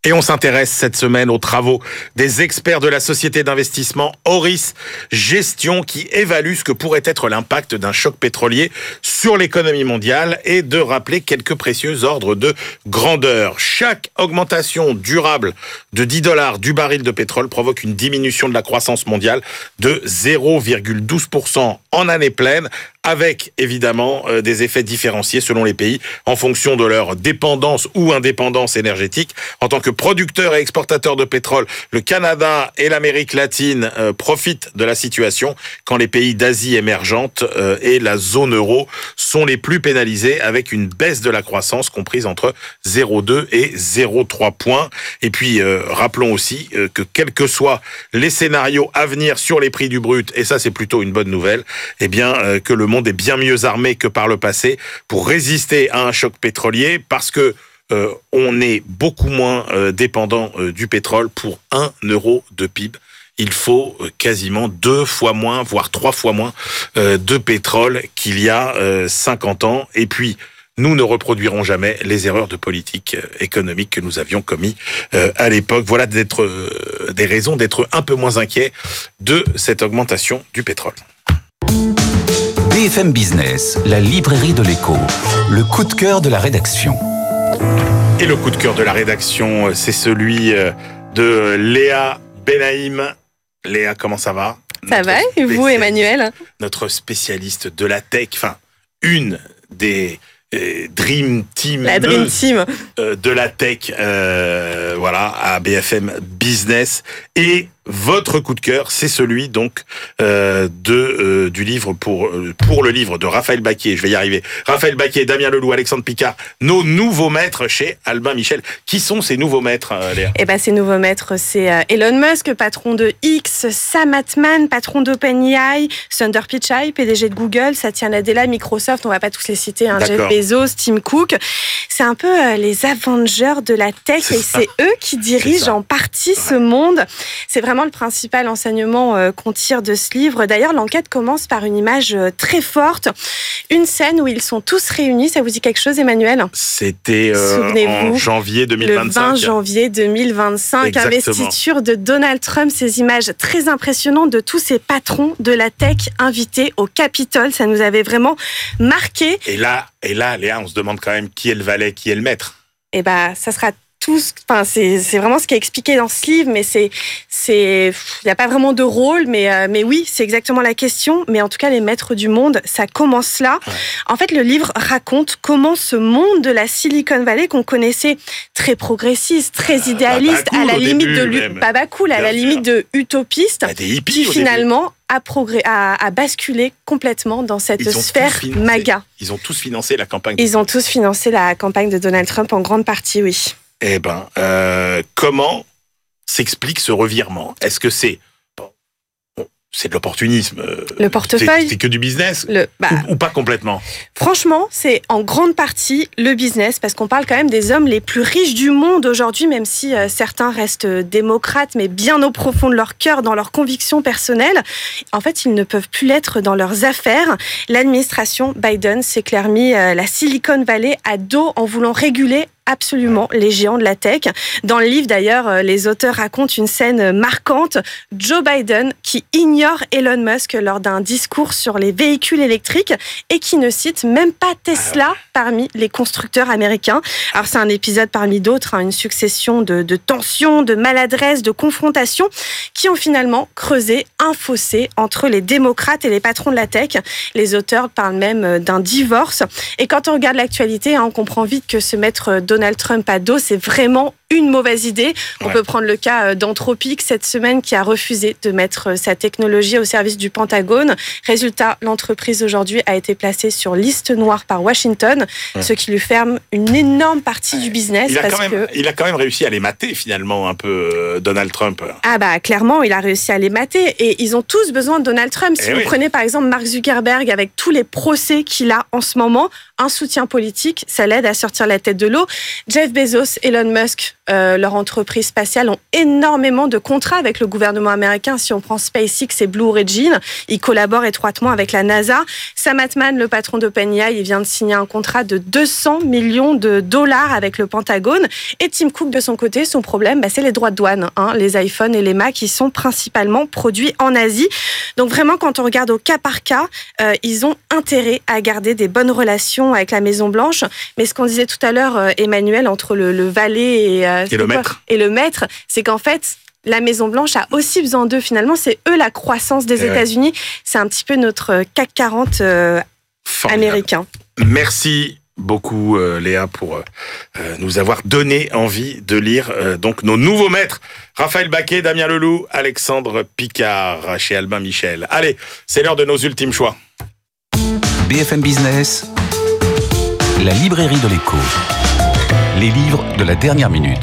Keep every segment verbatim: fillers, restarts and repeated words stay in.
Et on s'intéresse cette semaine aux travaux des experts de la société d'investissement Oris Gestion qui évalue ce que pourrait être l'impact d'un choc pétrolier sur l'économie mondiale et de rappeler quelques précieux ordres de grandeur. Chaque augmentation durable de dix dollars du baril de pétrole provoque une diminution de la croissance mondiale de zéro virgule douze pour cent en année pleine, avec évidemment euh, des effets différenciés selon les pays en fonction de leur dépendance ou indépendance énergétique. En tant que producteur et exportateur de pétrole, le Canada et l'Amérique latine euh, profitent de la situation quand les pays d'Asie émergente euh, et la zone euro sont les plus pénalisés avec une baisse de la croissance comprise entre zéro virgule deux et zéro virgule trois points. Et puis euh, rappelons aussi euh, que quels que soient les scénarios à venir sur les prix du brut, et ça c'est plutôt une bonne nouvelle, eh bien euh, que le monde est bien mieux armé que par le passé pour résister à un choc pétrolier parce que euh, on est beaucoup moins euh, dépendant euh, du pétrole. Pour un euro de P I B, il faut euh, quasiment deux fois moins, voire trois fois moins euh, de pétrole qu'il y a euh, cinquante ans. Et puis, nous ne reproduirons jamais les erreurs de politique euh, économique que nous avions commis euh, à l'époque. Voilà d'être, euh, des raisons d'être un peu moins inquiets de cette augmentation du pétrole. B F M Business, la librairie de l'écho, le coup de cœur de la rédaction. Et le coup de cœur de la rédaction, c'est celui de Léa Benaïm. Léa, comment ça va ? Ça va, et vous, Emmanuel ? Notre spécialiste de la tech, enfin, une des euh, Dream Team, la Dream Team euh, de la tech, euh, voilà, à B F M Business. Et votre coup de cœur, c'est celui donc euh, de euh, du livre pour euh, pour le livre de Raphaël Baquier. Je vais y arriver. Raphaël Baquier, Damien Leloup, Alexandre Picard, nos nouveaux maîtres chez Albin Michel. Qui sont ces nouveaux maîtres, euh, Léa ? Eh ben, ces nouveaux maîtres, c'est euh, Elon Musk, patron de X, Sam Altman, patron d'OpenAI, Sundar Pichai, P D G de Google, Satya Nadella, Microsoft. On va pas tous les citer. Hein, Jeff Bezos, Tim Cook. C'est un peu euh, les Avengers de la tech c'est et ça. C'est eux qui dirigent en partie ouais. ce monde. C'est vraiment le principal enseignement euh, qu'on tire de ce livre. D'ailleurs, l'enquête commence par une image euh, très forte. Une scène où ils sont tous réunis. Ça vous dit quelque chose, Emmanuel ? C'était euh, en janvier deux mille vingt-cinq. Le vingt janvier deux mille vingt-cinq. Exactement. Investiture de Donald Trump. Ces images très impressionnantes de tous ces patrons de la tech invités au Capitole. Ça nous avait vraiment marqué. Et là, et là, Léa, on se demande quand même qui est le valet, qui est le maître. Eh ben, ça sera tous, enfin, c'est, c'est vraiment ce qui est expliqué dans ce livre, mais c'est, c'est, il n'y a pas vraiment de rôle, mais, euh, mais oui, c'est exactement la question. Mais en tout cas, les maîtres du monde, ça commence là. Ouais. En fait, le livre raconte comment ce monde de la Silicon Valley qu'on connaissait très progressiste, très idéaliste, cool, à la limite début, de l'u- pas bah cool, à la limite de utopiste, bah, des hippies, qui finalement a, progr- a, a basculé complètement dans cette ils sphère financé, MAGA. Ils ont tous financé la campagne. Ils ont tous financé la campagne de Donald Trump en grande partie, oui. Eh ben, euh, comment s'explique ce revirement ? Est-ce que c'est bon, bon, c'est de l'opportunisme ? Le portefeuille ? C'est, c'est que du business le, bah, ou, ou pas complètement ? Franchement, c'est en grande partie le business, parce qu'on parle quand même des hommes les plus riches du monde aujourd'hui, même si euh, certains restent démocrates, mais bien au profond de leur cœur, dans leurs convictions personnelles. En fait, ils ne peuvent plus l'être dans leurs affaires. L'administration Biden s'est clairement mis euh, la Silicon Valley à dos en voulant réguler absolument les géants de la tech. Dans le livre, d'ailleurs, les auteurs racontent une scène marquante. Joe Biden qui ignore Elon Musk lors d'un discours sur les véhicules électriques et qui ne cite même pas Tesla parmi les constructeurs américains. Alors, c'est un épisode parmi d'autres, hein, une succession de, de tensions, de maladresses, de confrontations qui ont finalement creusé un fossé entre les démocrates et les patrons de la tech. Les auteurs parlent même d'un divorce. Et quand on regarde l'actualité, hein, on comprend vite que se mettre Donald Trump à dos, c'est vraiment une mauvaise idée. On ouais. peut prendre le cas d'Anthropic cette semaine qui a refusé de mettre sa technologie au service du Pentagone. Résultat, l'entreprise aujourd'hui a été placée sur liste noire par Washington, ouais. ce qui lui ferme une énorme partie ouais. du business. Il a, parce quand même, que... il a quand même réussi à les mater finalement un peu, Donald Trump. Ah bah clairement, il a réussi à les mater et ils ont tous besoin de Donald Trump. Si et vous oui. prenez par exemple Mark Zuckerberg avec tous les procès qu'il a en ce moment, un soutien politique, ça l'aide à sortir la tête de l'eau. Jeff Bezos, Elon Musk, euh, leur entreprise spatiale, ont énormément de contrats avec le gouvernement américain. Si on prend SpaceX et Blue Origin, ils collaborent étroitement avec la NASA. Sam Altman, le patron d'OpenAI, il vient de signer un contrat de deux cents millions de dollars avec le Pentagone. Et Tim Cook, de son côté, son problème, bah, c'est les droits de douane. Hein. Les iPhones et les Mac, qui sont principalement produits en Asie. Donc vraiment, quand on regarde au cas par cas, euh, ils ont intérêt à garder des bonnes relations avec la Maison-Blanche. Mais ce qu'on disait tout à l'heure, euh, Emmanuel, entre le, le valet et, euh, et, le maître. et le maître, c'est qu'en fait, la Maison-Blanche a aussi besoin d'eux. Finalement, c'est eux la croissance des et États-Unis. Ouais. C'est un petit peu notre C A C quarante euh, américain. Merci beaucoup euh, Léa pour euh, nous avoir donné envie de lire euh, donc nos nouveaux maîtres, Raphaël Baquet, Damien Leloup, Alexandre Picard chez Albin Michel. Allez, c'est l'heure de nos ultimes choix. B F M Business, la librairie de l'écho, les livres de la dernière minute.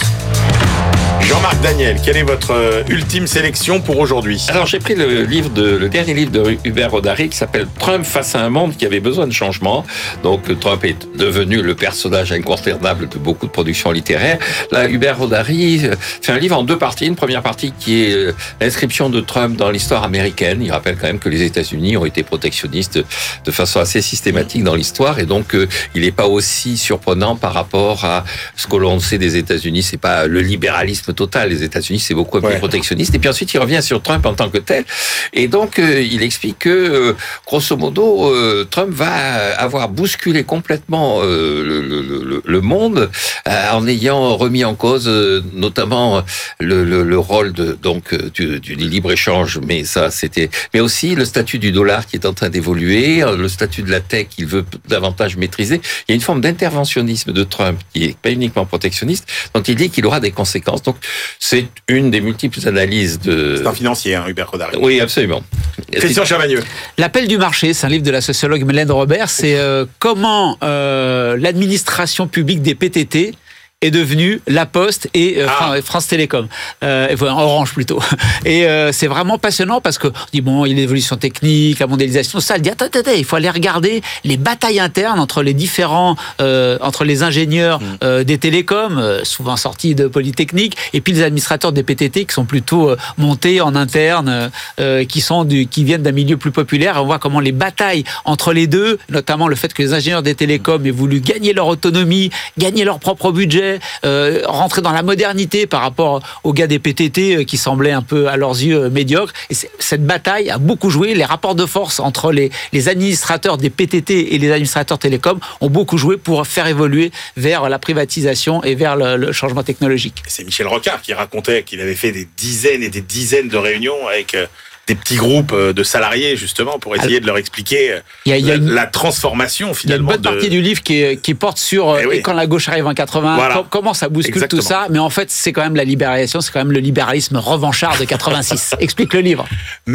Jean-Marc Daniel, quelle est votre euh, ultime sélection pour aujourd'hui ? Alors j'ai pris le livre de le dernier livre de Hubert Rodari qui s'appelle Trump face à un monde qui avait besoin de changement. Donc Trump est devenu le personnage incontournable de beaucoup de productions littéraires. Là, Hubert Rodari fait un livre en deux parties. Une première partie qui est l'inscription de Trump dans l'histoire américaine. Il rappelle quand même que les États-Unis ont été protectionnistes de façon assez systématique dans l'histoire et donc euh, il n'est pas aussi surprenant par rapport à ce que l'on sait des États-Unis. C'est pas le libéralisme total. Les États-Unis, c'est beaucoup plus ouais. protectionniste. Et puis ensuite, il revient sur Trump en tant que tel. Et donc, euh, il explique que, euh, grosso modo, euh, Trump va avoir bousculé complètement euh, le, le, le monde euh, en ayant remis en cause, euh, notamment le, le, le rôle de donc du, du libre-échange. Mais ça, c'était. Mais aussi le statut du dollar qui est en train d'évoluer, le statut de la tech qu'il veut davantage maîtriser. Il y a une forme d'interventionnisme de Trump qui est pas uniquement protectionniste, dont il dit qu'il aura des conséquences. Donc, c'est une des multiples analyses de... C'est un financier, hein, Hubert Rodari. Oui, absolument. Christian Chavagneux. L'appel du marché, c'est un livre de la sociologue Mélène Robert. C'est euh, comment euh, l'administration publique des P T T est devenue La Poste et euh, ah. France Télécom, euh, Orange plutôt. Et euh, c'est vraiment passionnant parce que on dit bon, il y a l'évolution technique, la mondialisation, ça. Elle dit attends, attends, il faut aller regarder les batailles internes entre les différents, euh, entre les ingénieurs euh, des télécoms, euh, souvent sortis de Polytechnique, et puis les administrateurs des P T T qui sont plutôt euh, montés en interne, euh, qui sont du, qui viennent d'un milieu plus populaire. Et on voit comment les batailles entre les deux, notamment le fait que les ingénieurs des télécoms aient voulu gagner leur autonomie, gagner leur propre budget. Euh, rentrer dans la modernité par rapport aux gars des P T T qui semblaient un peu à leurs yeux médiocres. Et cette bataille a beaucoup joué. Les rapports de force entre les, les administrateurs des P T T et les administrateurs télécoms ont beaucoup joué pour faire évoluer vers la privatisation et vers le, le changement technologique. C'est Michel Rocard qui racontait qu'il avait fait des dizaines et des dizaines de réunions avec des petits groupes de salariés, justement, pour essayer Alors, de leur expliquer il y a, il y a la, une, la transformation, finalement. Il y a une bonne de... partie du livre qui, est, qui porte sur eh oui. quand la gauche arrive en quatre-vingts, voilà. comment ça bouscule Exactement. Tout ça. Mais en fait, c'est quand même la libéralisation, c'est quand même le libéralisme revanchard de quatre-vingt-six. Explique le livre.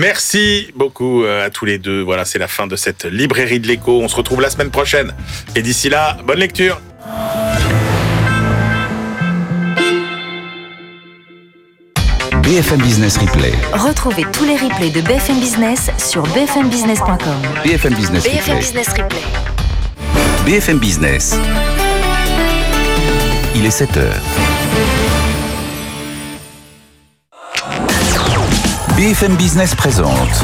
Merci beaucoup à tous les deux. Voilà, c'est la fin de cette librairie de l'écho. On se retrouve la semaine prochaine. Et d'ici là, bonne lecture. B F M Business Replay. Retrouvez tous les replays de B F M Business sur b f m business point com. B F M Business B F M Replay. Business Replay. B F M Business. Il est sept heures. B F M Business présente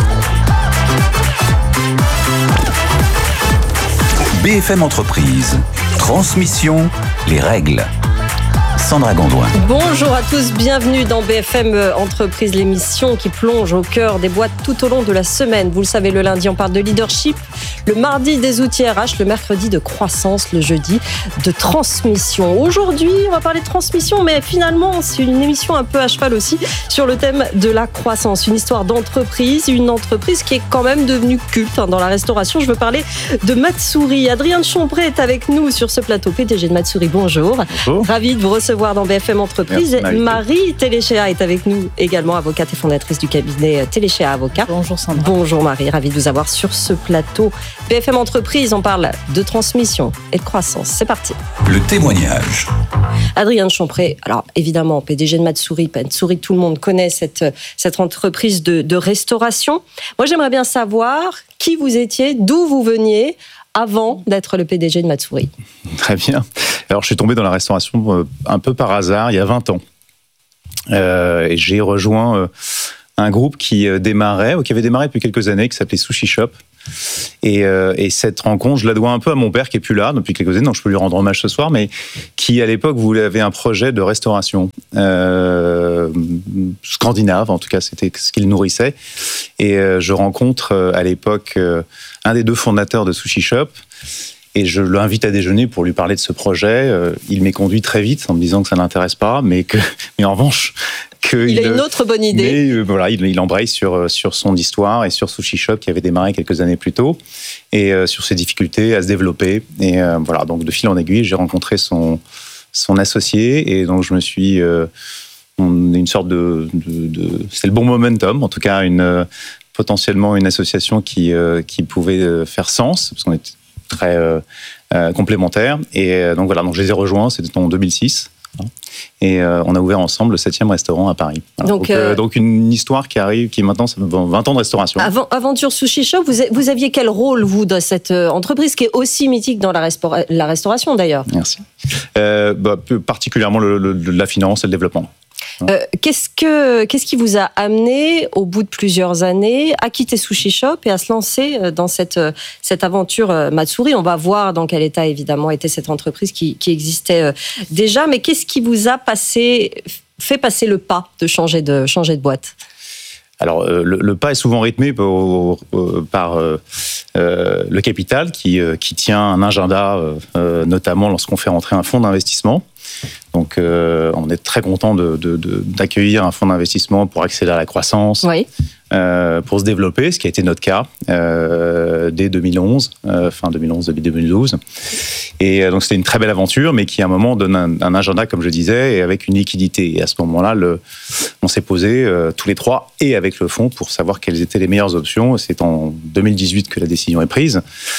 B F M Entreprise. Transmission, les règles. Sandra Gondouin. Bonjour à tous, bienvenue dans B F M Entreprise, l'émission qui plonge au cœur des boîtes tout au long de la semaine. Vous le savez, le lundi, on parle de leadership, le mardi des outils R H, le mercredi de croissance, le jeudi de transmission. Aujourd'hui, on va parler de transmission, mais finalement, c'est une émission un peu à cheval aussi sur le thème de la croissance. Une histoire d'entreprise, une entreprise qui est quand même devenue culte dans la restauration. Je veux parler de Matsuri. Adrien de Chompré est avec nous sur ce plateau, P D G de Matsuri. Bonjour. Bonjour. Ravi de vous recevoir dans B F M Entreprise. Merci, Marie Téléchéa est avec nous également, avocate et fondatrice du cabinet Téléchéa Avocat. Bonjour Sandra. Bonjour Marie, ravie de vous avoir sur ce plateau. B F M Entreprise, on parle de transmission et de croissance. C'est parti. Le témoignage. Adrien de Chompré, alors évidemment, P D G de Matsuri. Matsuri, tout le monde connaît cette, cette entreprise de, de restauration. Moi, j'aimerais bien savoir qui vous étiez, d'où vous veniez, avant d'être le P D G de Matsuri? Très bien. Alors, je suis tombé dans la restauration euh, un peu par hasard, il y a vingt ans. Euh, et j'ai rejoint euh, un groupe qui euh, démarrait, ou qui avait démarré depuis quelques années, qui s'appelait Sushi Shop. Et, euh, et cette rencontre, je la dois un peu à mon père qui est plus là depuis quelques années, donc je peux lui rendre hommage ce soir, mais qui à l'époque voulait avait un projet de restauration euh, scandinave, en tout cas c'était ce qu'il nourrissait. Et euh, je rencontre euh, à l'époque euh, un des deux fondateurs de Sushi Shop. Et je l'invite à déjeuner pour lui parler de ce projet. Il m'est conduit très vite en me disant que ça n'intéresse pas, mais que, mais en revanche, que il, il a une autre bonne idée. Mais euh, voilà, il, il embraye sur sur son histoire et sur Sushi Shop qui avait démarré quelques années plus tôt et euh, sur ses difficultés à se développer. Et euh, voilà, donc de fil en aiguille, j'ai rencontré son son associé et donc je me suis euh, on est une sorte de, de, de c'est le bon momentum, en tout cas une euh, potentiellement une association qui euh, qui pouvait faire sens parce qu'on était très euh, euh, complémentaires. Et euh, donc voilà, donc je les ai rejoints, c'était en deux mille six. Et euh, on a ouvert ensemble le septième restaurant à Paris. Voilà. Donc, donc, euh, euh, donc une histoire qui arrive, qui maintenant, ça fait vingt ans de restauration. Avant, Aventure Sushi Shop, vous, vous aviez quel rôle, vous, dans cette entreprise qui est aussi mythique dans la, restaura- la restauration, d'ailleurs? Merci. Euh, bah, particulièrement le, le, la finance et le développement. Euh, qu'est-ce, que, qu'est-ce qui vous a amené, au bout de plusieurs années, à quitter Sushi Shop et à se lancer dans cette, cette aventure Matsuri? On va voir dans quel état, évidemment, était cette entreprise qui, qui existait déjà. Mais qu'est-ce qui vous a passé, fait passer le pas de changer de, changer de boîte? Alors, euh, le, le pas est souvent rythmé par, euh, par euh, euh, le capital qui, euh, qui tient un agenda, euh, notamment lorsqu'on fait rentrer un fonds d'investissement. Donc, euh, on est très content de, de, de, d'accueillir un fonds d'investissement pour accélérer la croissance, oui. euh, pour se développer, ce qui a été notre cas euh, dès deux mille onze, euh, fin deux mille onze, début deux mille douze. Et euh, donc, c'était une très belle aventure, mais qui, à un moment, donne un, un agenda, comme je disais, et avec une liquidité. Et à ce moment-là, le, on s'est posé euh, tous les trois, et avec le fonds, pour savoir quelles étaient les meilleures options. C'est en deux mille dix-huit que la décision est prise.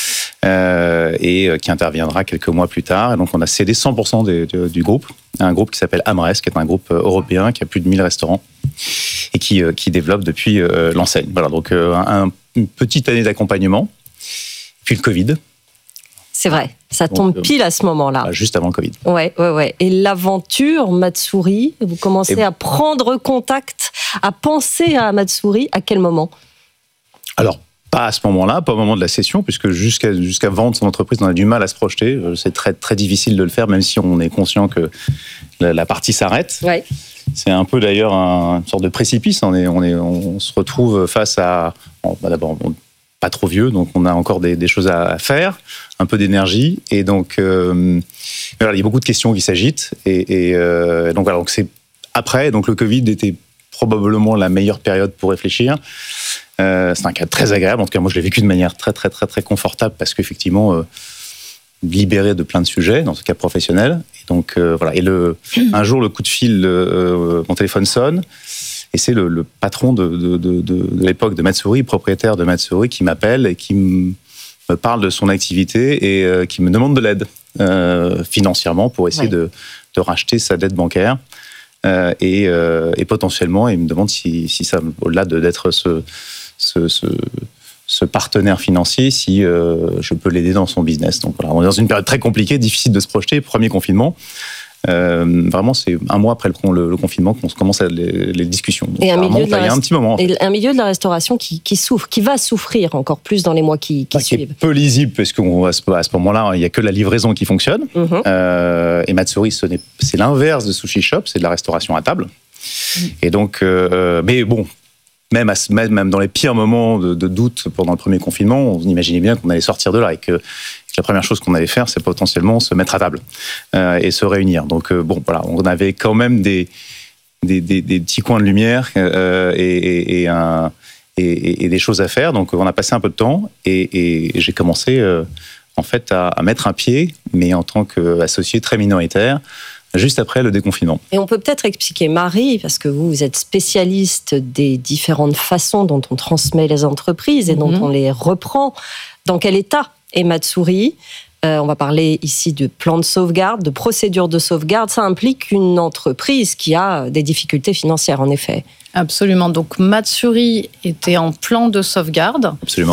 Euh, et euh, qui interviendra quelques mois plus tard. Et donc, on a cédé cent pour cent des, de, du groupe, un groupe qui s'appelle Amres, qui est un groupe européen qui a plus de mille restaurants et qui, euh, qui développe depuis euh, l'enseigne. Voilà, donc euh, un, une petite année d'accompagnement, puis le Covid. C'est vrai, ça tombe donc, pile à ce moment-là. Juste avant le Covid. Ouais, ouais, ouais. Et l'aventure Matsuri, vous commencez et... à prendre contact, à penser à Matsuri, à quel moment? Alors, pas à ce moment-là, pas au moment de la cession, puisque jusqu'à, jusqu'à vendre son entreprise, on a du mal à se projeter. C'est très, très difficile de le faire, même si on est conscient que la, la partie s'arrête. Ouais. C'est un peu d'ailleurs un, une sorte de précipice. On, est, on, est, on se retrouve face à... Bon, bah d'abord, on, pas trop vieux, donc on a encore des, des choses à faire, un peu d'énergie. Et donc, euh, voilà, il y a beaucoup de questions qui s'agitent. Et, et euh, donc voilà, donc c'est après. Donc le Covid était probablement la meilleure période pour réfléchir. Euh, c'est un cas très agréable. En tout cas, moi, je l'ai vécu de manière très, très, très, très confortable parce qu'effectivement, euh, libéré de plein de sujets, dans ce cas professionnel. Et donc, euh, voilà. Et le, un jour, le coup de fil, euh, mon téléphone sonne. Et c'est le, le patron de, de, de, de, de l'époque de Matsuri, propriétaire de Matsuri, qui m'appelle et qui me parle de son activité et euh, qui me demande de l'aide euh, financièrement pour essayer ouais. de, de racheter sa dette bancaire. Euh, et, euh, et potentiellement, il me demande si, si ça, au-delà de, d'être ce, ce, ce, ce partenaire financier, si euh, je peux l'aider dans son business. Donc voilà, on est dans une période très compliquée, difficile de se projeter, premier confinement. Euh, vraiment, c'est un mois après le, le, le confinement qu'on commence à les, les discussions. Donc, et un milieu, de la il y a un petit moment. Et un milieu de la restauration qui, qui souffre, qui va souffrir encore plus dans les mois qui, qui bah, suivent. Qui est peu lisible, parce qu'à ce, à ce moment-là, il n'y a que la livraison qui fonctionne. Mm-hmm. Euh, et Matsuri, ce n'est, c'est l'inverse de Sushi Shop, c'est de la restauration à table. Mm. Et donc, euh, mais bon, même, à, même dans les pires moments de, de doute pendant le premier confinement, on imaginait bien qu'on allait sortir de là et que la première chose qu'on allait faire, c'est potentiellement se mettre à table euh, et se réunir. Donc, euh, bon, voilà, on avait quand même des, des, des, des petits coins de lumière euh, et, et, et, un, et, et des choses à faire. Donc, on a passé un peu de temps et, et j'ai commencé, euh, en fait, à, à mettre un pied, mais en tant qu'associé très minoritaire, juste après le déconfinement. Et on peut peut-être expliquer, Marie, parce que vous, vous êtes spécialiste des différentes façons dont on transmet les entreprises et dont mm-hmm. on les reprend. Dans quel état est Matsuri? Euh, on va parler ici de plan de sauvegarde, de procédure de sauvegarde. Ça implique une entreprise qui a des difficultés financières, en effet. Absolument. Donc, Matsuri était en plan de sauvegarde. Absolument.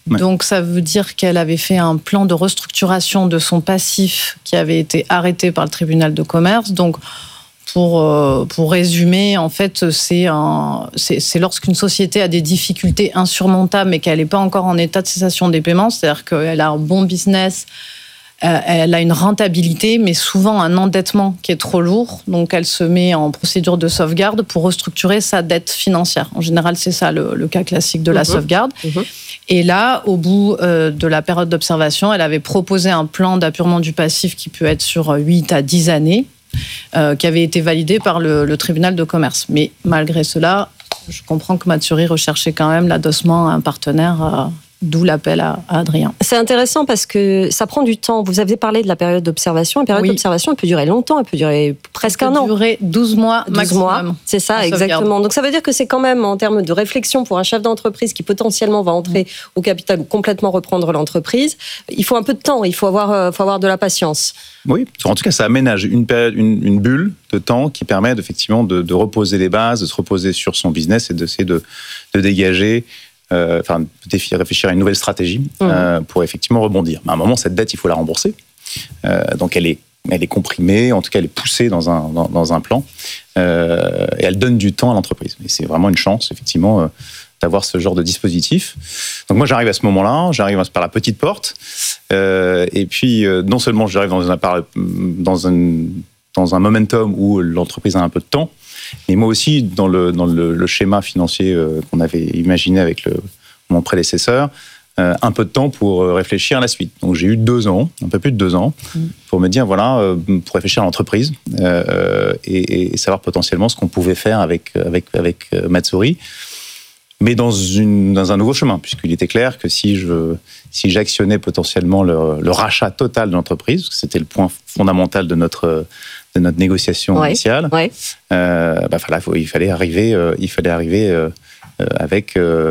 Ouais. Donc ça veut dire qu'elle avait fait un plan de restructuration de son passif qui avait été arrêté par le tribunal de commerce. Donc pour, euh, pour résumer, en fait, c'est, un, c'est, c'est lorsqu'une société a des difficultés insurmontables mais qu'elle n'est pas encore en état de cessation des paiements, c'est-à-dire qu'elle a un bon business, euh, elle a une rentabilité, mais souvent un endettement qui est trop lourd. Donc elle se met en procédure de sauvegarde pour restructurer sa dette financière. En général, c'est ça le, le cas classique de la mmh. sauvegarde. Mmh. Et là, au bout euh, de la période d'observation, elle avait proposé un plan d'apurement du passif qui peut être sur huit à dix années, euh, qui avait été validé par le, le tribunal de commerce. Mais malgré cela, je comprends que Matsuri recherchait quand même l'adossement à un partenaire, euh, d'où l'appel à, à Adrien. C'est intéressant parce que ça prend du temps. Vous avez parlé de la période d'observation. La période oui. d'observation, elle peut durer longtemps, elle peut durer presque elle peut un an. Elle peut durer douze mois douze maximum. Mois, c'est ça, exactement. Donc ça veut dire que c'est quand même, en termes de réflexion pour un chef d'entreprise qui potentiellement va entrer mmh. au capital ou complètement reprendre l'entreprise, il faut un peu de temps, il faut avoir, euh, faut avoir de la patience. Oui, en tout cas, ça aménage une, période, une, une bulle de temps qui permet effectivement de, de reposer les bases, de se reposer sur son business et d'essayer de, de dégager, euh, enfin, de réfléchir à une nouvelle stratégie mmh. euh, pour effectivement rebondir. Mais à un moment, cette dette, il faut la rembourser. Euh, donc, elle est, elle est comprimée, en tout cas, elle est poussée dans un, dans, dans un plan euh, et elle donne du temps à l'entreprise. Et c'est vraiment une chance, effectivement, euh, d'avoir ce genre de dispositif. Donc moi, j'arrive à ce moment-là, j'arrive par la petite porte, euh, et puis euh, non seulement j'arrive dans un, dans, un, dans un momentum où l'entreprise a un peu de temps, mais moi aussi, dans le, dans le, le schéma financier euh, qu'on avait imaginé avec le, mon prédécesseur, euh, un peu de temps pour réfléchir à la suite. Donc j'ai eu deux ans, un peu plus de deux ans, mmh. pour me dire, voilà, euh, pour réfléchir à l'entreprise euh, et, et savoir potentiellement ce qu'on pouvait faire avec, avec, avec Matsuri, mais dans, une, dans un nouveau chemin, puisqu'il était clair que si, je, si j'actionnais potentiellement le, le rachat total de l'entreprise, parce que c'était le point fondamental de notre, de notre négociation ouais, initiale, ouais. Euh, bah, voilà, il fallait arriver, euh, il fallait arriver euh, avec euh,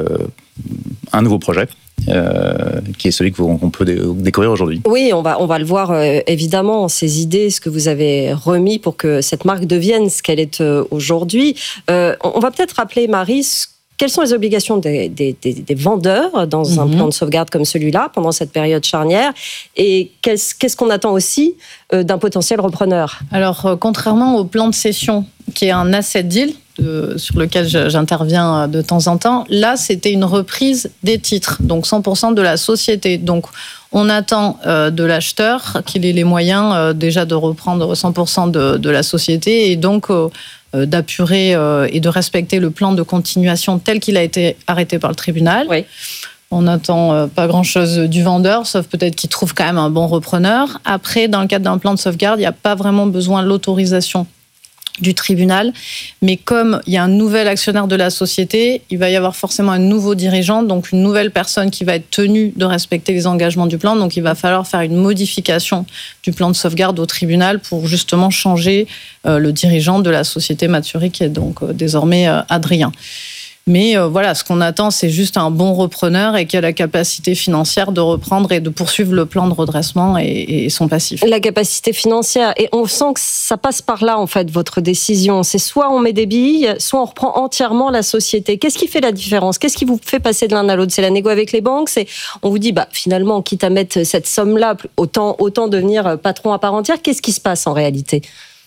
un nouveau projet. Euh, qui est celui qu'on peut découvrir aujourd'hui. Oui, on va, on va le voir euh, évidemment, ces idées, ce que vous avez remis pour que cette marque devienne ce qu'elle est euh, aujourd'hui. Euh, on va peut-être rappeler, Marie, quelles sont les obligations des, des, des, des vendeurs dans mmh. un plan de sauvegarde comme celui-là, pendant cette période charnière, et qu'est-ce, qu'est-ce qu'on attend aussi euh, d'un potentiel repreneur ? Alors, euh, contrairement au plan de cession, qui est un asset deal, de, sur lequel je, j'interviens de temps en temps, là, c'était une reprise des titres, donc cent pour cent de la société. Donc, on attend euh, de l'acheteur qu'il ait les moyens euh, déjà de reprendre cent pour cent de, de la société, et donc euh, d'apurer euh, et de respecter le plan de continuation tel qu'il a été arrêté par le tribunal. Oui. On n'attend euh, pas grand-chose du vendeur, sauf peut-être qu'il trouve quand même un bon repreneur. Après, dans le cadre d'un plan de sauvegarde, il n'y a pas vraiment besoin de l'autorisation du tribunal, mais comme il y a un nouvel actionnaire de la société, il va y avoir forcément un nouveau dirigeant, donc une nouvelle personne qui va être tenue de respecter les engagements du plan, donc il va falloir faire une modification du plan de sauvegarde au tribunal pour justement changer euh, le dirigeant de la société Matsuri, qui est donc euh, désormais euh, Adrien. Mais euh, voilà, ce qu'on attend, c'est juste un bon repreneur et qui a la capacité financière de reprendre et de poursuivre le plan de redressement et, et son passif. La capacité financière, et on sent que ça passe par là, en fait, votre décision. C'est soit on met des billes, soit on reprend entièrement la société. Qu'est-ce qui fait la différence ? Qu'est-ce qui vous fait passer de l'un à l'autre ? C'est la négo avec les banques ? C'est, on vous dit, bah, finalement, quitte à mettre cette somme-là, autant, autant devenir patron à part entière. Qu'est-ce qui se passe en réalité ?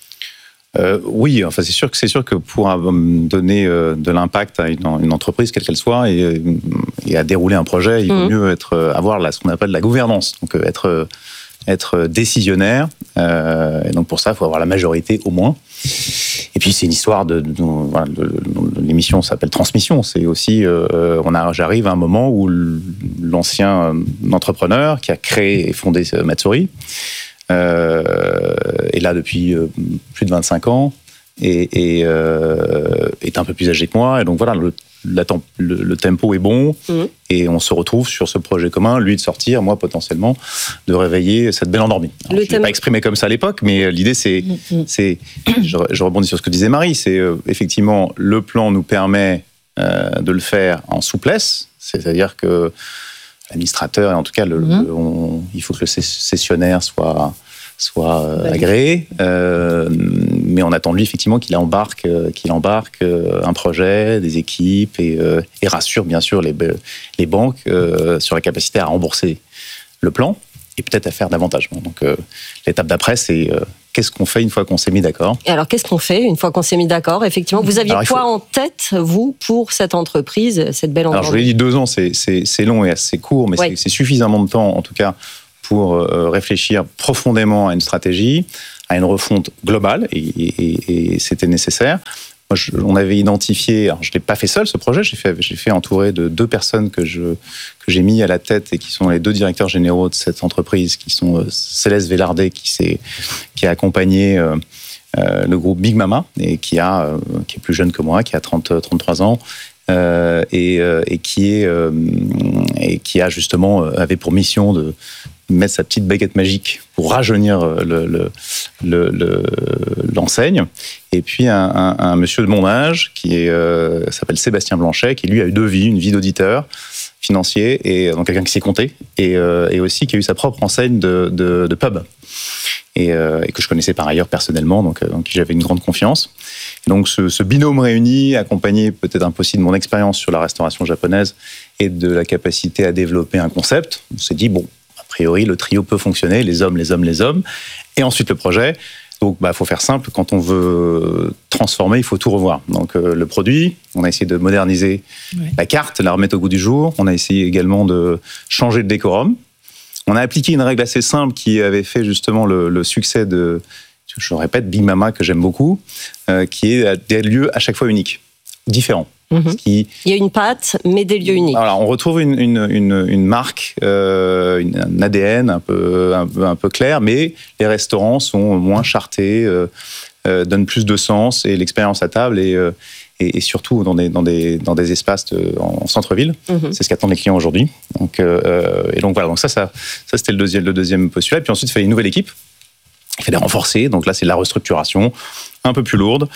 Euh, oui, enfin c'est sûr que c'est sûr que pour donner euh, de l'impact à une, une entreprise quelle qu'elle soit et, et à dérouler un projet, il vaut mmh. mieux être avoir la, ce qu'on appelle la gouvernance, donc être être décisionnaire. Euh, et donc pour ça, il faut avoir la majorité au moins. Et puis c'est une histoire de, de, de, voilà, de, de l'émission s'appelle Transmission. C'est aussi euh, on a j'arrive à un moment où l'ancien entrepreneur qui a créé et fondé Matsuri Euh, est là depuis euh, plus de vingt-cinq ans et, et euh, est un peu plus âgé que moi. Et donc voilà, le, la temp- le, le tempo est bon mmh. et on se retrouve sur ce projet commun, lui de sortir, moi potentiellement de réveiller cette belle endormie. Alors, je ne l'ai pas exprimé comme ça à l'époque, mais l'idée c'est, mmh. c'est je, je rebondis sur ce que disait Marie, c'est euh, effectivement le plan nous permet euh, de le faire en souplesse, c'est-à-dire que l'administrateur, et en tout cas, le, mmh. le, on, il faut que le cessionnaire soit, soit euh, agréé. Euh, mais on attend de lui effectivement qu'il embarque, euh, qu'il embarque euh, un projet, des équipes et, euh, et rassure bien sûr les, les banques euh, sur la capacité à rembourser le plan et peut-être à faire davantage. Donc euh, l'étape d'après, c'est euh, qu'est-ce qu'on fait une fois qu'on s'est mis d'accord ? Et alors, qu'est-ce qu'on fait une fois qu'on s'est mis d'accord ? Effectivement, vous aviez alors, quoi faut... en tête, vous, pour cette entreprise, cette belle entreprise ? Alors, je vous l'ai dit, deux ans, c'est, c'est, c'est long et assez court, mais oui. c'est, c'est suffisamment de temps, en tout cas, pour euh, réfléchir profondément à une stratégie, à une refonte globale, et, et, et c'était nécessaire. Moi, je, on avait identifié, alors je ne l'ai pas fait seul ce projet, j'ai fait, j'ai fait entourer de deux personnes que, je, que j'ai mis à la tête et qui sont les deux directeurs généraux de cette entreprise, qui sont euh, Céleste Vélardet, qui, s'est, qui a accompagné euh, euh, le groupe Big Mama, et qui, a, euh, qui est plus jeune que moi, qui a trente, trente-trois ans, euh, et, euh, et, qui est, euh, et qui a justement, euh, avait pour mission de mettre sa petite baguette magique pour rajeunir le, le, le, le, l'enseigne. Et puis un, un, un monsieur de mon âge qui est, euh, s'appelle Sébastien Blanchet, qui lui a eu deux vies, une vie d'auditeur financier, et donc quelqu'un qui s'est compté, et, euh, et aussi qui a eu sa propre enseigne de, de, de pub, et, euh, et que je connaissais par ailleurs personnellement, donc, donc j'avais une grande confiance. Et donc ce, ce binôme réuni, accompagné peut-être un peu aussi de mon expérience sur la restauration japonaise et de la capacité à développer un concept, on s'est dit, bon, a priori, le trio peut fonctionner, les hommes, les hommes, les hommes, et ensuite le projet. Donc, bah, faut faire simple. Quand on veut transformer, il faut tout revoir. Donc, euh, le produit, on a essayé de moderniser oui. la carte, la remettre au goût du jour. On a essayé également de changer le décorum. On a appliqué une règle assez simple qui avait fait justement le, le succès de, je le répète, Big Mama, que j'aime beaucoup, euh, qui est des lieux à chaque fois uniques, différents. Mmh. Qui... Il y a une patte, mais des lieux uniques. Alors, on retrouve une, une, une, une marque, euh, une, un A D N un peu, un, peu, un peu clair, mais les restaurants sont moins chartés, euh, euh, donnent plus de sens, et l'expérience à table, et, euh, et, et surtout dans des, dans des, dans des espaces de, en centre-ville. Mmh. C'est ce qu'attendent les clients aujourd'hui. Donc, euh, et donc voilà, donc ça, ça, ça c'était le deuxième, le deuxième postulat. Et puis ensuite, il fallait une nouvelle équipe. Il fallait renforcer. Donc là, c'est de la restructuration un peu plus lourde.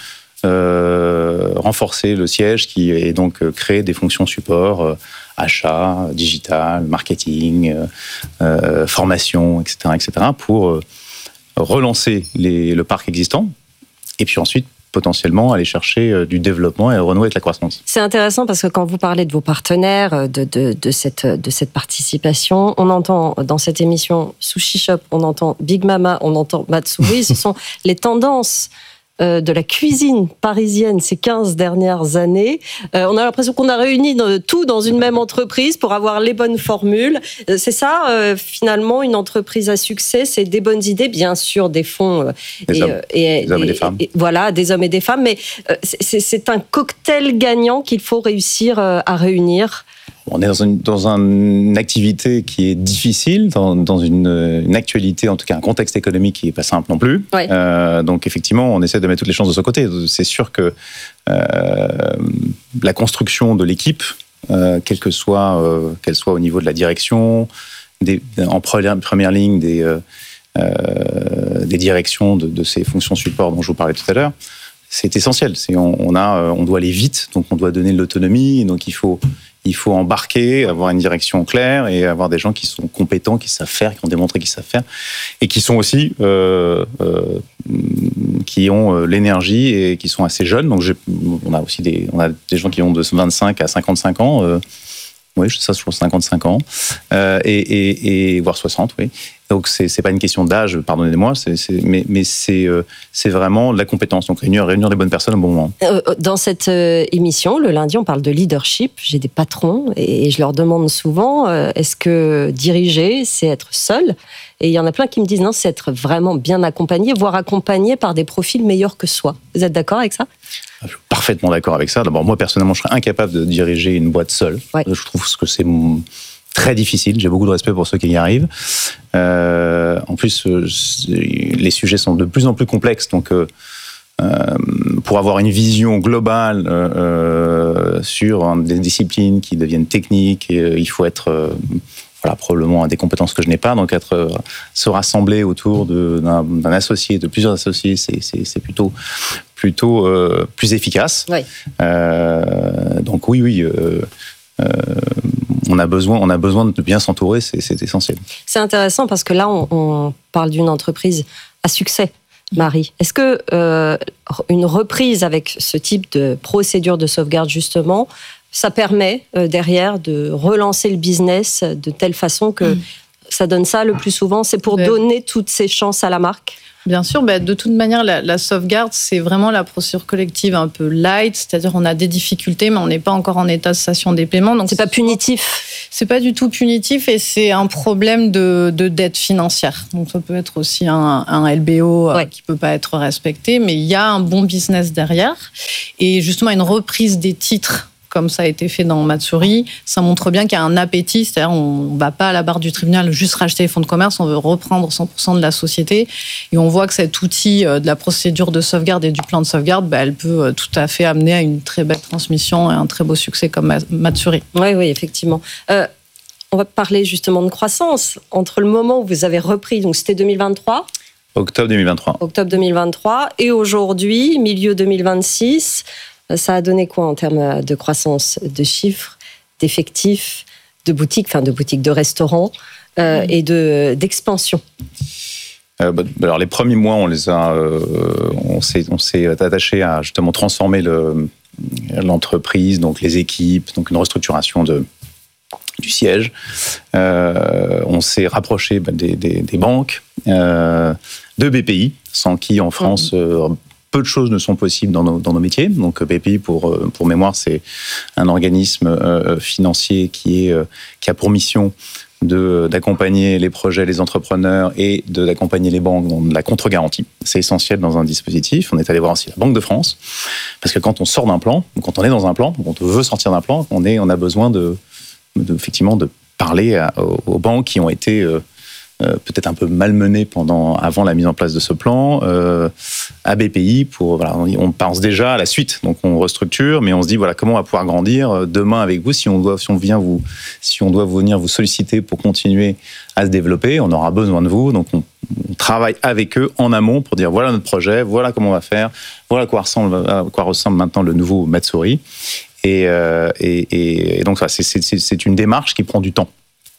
Euh, renforcer le siège qui est donc euh, créer des fonctions support, euh, achat, digital, marketing, euh, euh, formation, et cetera, et cetera, pour euh, relancer les, le parc existant et puis ensuite potentiellement aller chercher euh, du développement et renouer avec la croissance. C'est intéressant parce que quand vous parlez de vos partenaires, de, de, de, cette, de cette participation, on entend dans cette émission Sushi Shop, on entend Big Mama, on entend Matsuri, ce sont les tendances de la cuisine parisienne ces quinze dernières années. Euh, on a l'impression qu'on a réuni tout dans une même entreprise pour avoir les bonnes formules. C'est ça, euh, finalement, une entreprise à succès, c'est des bonnes idées, bien sûr, des fonds. Euh, des, et, hommes. Et, des hommes et des femmes. Et, voilà, des hommes et des femmes, mais euh, c'est, c'est un cocktail gagnant qu'il faut réussir euh, à réunir. On est dans une, dans une activité qui est difficile, dans, dans une, une actualité, en tout cas un contexte économique qui n'est pas simple non plus. Ouais. Euh, donc effectivement, on essaie de mettre toutes les chances de son côté. C'est sûr que euh, la construction de l'équipe, euh, quelle que soit, euh, qu'elle soit au niveau de la direction, des, en première, première ligne des, euh, euh, des directions de, de ces fonctions support dont je vous parlais tout à l'heure, c'est essentiel. C'est, on, on, a, on doit aller vite, donc on doit donner de l'autonomie, donc il faut... Il faut embarquer, avoir une direction claire et avoir des gens qui sont compétents, qui savent faire, qui ont démontré qu'ils savent faire et qui sont aussi euh, euh, qui ont l'énergie et qui sont assez jeunes. Donc, j'ai, on a aussi des, on a des gens qui ont de vingt-cinq à cinquante-cinq ans. Euh, oui, ça, je pense cinquante-cinq ans euh, et, et, et voire soixante, oui. Donc c'est c'est pas une question d'âge, pardonnez-moi, c'est, c'est, mais mais c'est euh, c'est vraiment de la compétence. Donc réunir réunir les bonnes personnes au bon moment. Dans cette émission, le lundi, on parle de leadership. J'ai des patrons et je leur demande souvent est-ce que diriger, c'est être seul ? Et il y en a plein qui me disent non, c'est être vraiment bien accompagné, voire accompagné par des profils meilleurs que soi. Vous êtes d'accord avec ça ? Je suis parfaitement d'accord avec ça. D'abord, moi personnellement, je serais incapable de diriger une boîte seule. Ouais. Je trouve que c'est très difficile. J'ai beaucoup de respect pour ceux qui y arrivent. Euh, en plus, euh, les sujets sont de plus en plus complexes. Donc, euh, euh, pour avoir une vision globale euh, sur hein, des disciplines qui deviennent techniques, et, euh, il faut être euh, voilà, probablement des compétences que je n'ai pas. Donc, être, euh, se rassembler autour de, d'un, d'un associé, de plusieurs associés, c'est, c'est, c'est plutôt, plutôt euh, plus efficace. Oui. Euh, donc, oui, oui. Euh, Euh, on a besoin, on a besoin de bien s'entourer, c'est, c'est essentiel. C'est intéressant parce que là, on, on parle d'une entreprise à succès. Marie, est-ce que euh, une reprise avec ce type de procédure de sauvegarde, justement, ça permet euh, derrière de relancer le business de telle façon que mmh. ça donne ça le plus souvent? C'est pour ouais. donner toutes ces chances à la marque? Bien sûr, bah de toute manière, la, la sauvegarde, c'est vraiment la procédure collective un peu light, c'est-à-dire on a des difficultés, mais on n'est pas encore en état de cessation des paiements. Donc c'est pas punitif. C'est pas du tout punitif et c'est un problème de, de dette financière. Donc ça peut être aussi un, un L B O ouais. euh, qui peut pas être respecté, mais il y a un bon business derrière. Et justement, une reprise des titres, comme ça a été fait dans Matsuri, ça montre bien qu'il y a un appétit, c'est-à-dire on ne va pas à la barre du tribunal juste racheter les fonds de commerce, on veut reprendre cent pour cent de la société et on voit que cet outil de la procédure de sauvegarde et du plan de sauvegarde, bah, elle peut tout à fait amener à une très belle transmission et un très beau succès comme Matsuri. Oui, oui, effectivement. Euh, on va parler justement de croissance. Entre le moment où vous avez repris, donc c'était deux mille vingt-trois Octobre deux mille vingt-trois. Octobre deux mille vingt-trois et aujourd'hui, milieu deux mille vingt-six, ça a donné quoi en termes de croissance, de chiffres, d'effectifs, de boutiques, enfin de boutiques, de restaurants euh, mmh. et de, d'expansion? euh, bah, Alors les premiers mois, on les a, euh, on s'est, on s'est attaché à justement transformer le, l'entreprise, donc les équipes, donc une restructuration de, du siège. Euh, on s'est rapproché bah, des, des, des banques, euh, de B P I, sans qui en France mmh. euh, peu de choses ne sont possibles dans nos, dans nos métiers. Donc B P I, pour, pour mémoire, c'est un organisme euh, financier qui, est, euh, qui a pour mission de, d'accompagner les projets, les entrepreneurs et de, d'accompagner les banques dans la contre-garantie. C'est essentiel dans un dispositif. On est allé voir aussi la Banque de France, parce que quand on sort d'un plan, quand on est dans un plan, quand on veut sortir d'un plan, on, est, on a besoin de, de, effectivement, de parler à, aux, aux banques qui ont été... Euh, Euh, peut-être un peu malmené pendant, avant la mise en place de ce plan, euh, à B P I, pour, voilà, on pense déjà à la suite. Donc on restructure, mais on se dit voilà, comment on va pouvoir grandir demain avec vous si on doit, si on vient vous, si on doit venir vous solliciter pour continuer à se développer, on aura besoin de vous. Donc on, on travaille avec eux en amont pour dire voilà notre projet, voilà comment on va faire, voilà à quoi ressemble, à quoi ressemble maintenant le nouveau Matsuri. Et, euh, et, et donc ça, c'est, c'est, c'est une démarche qui prend du temps.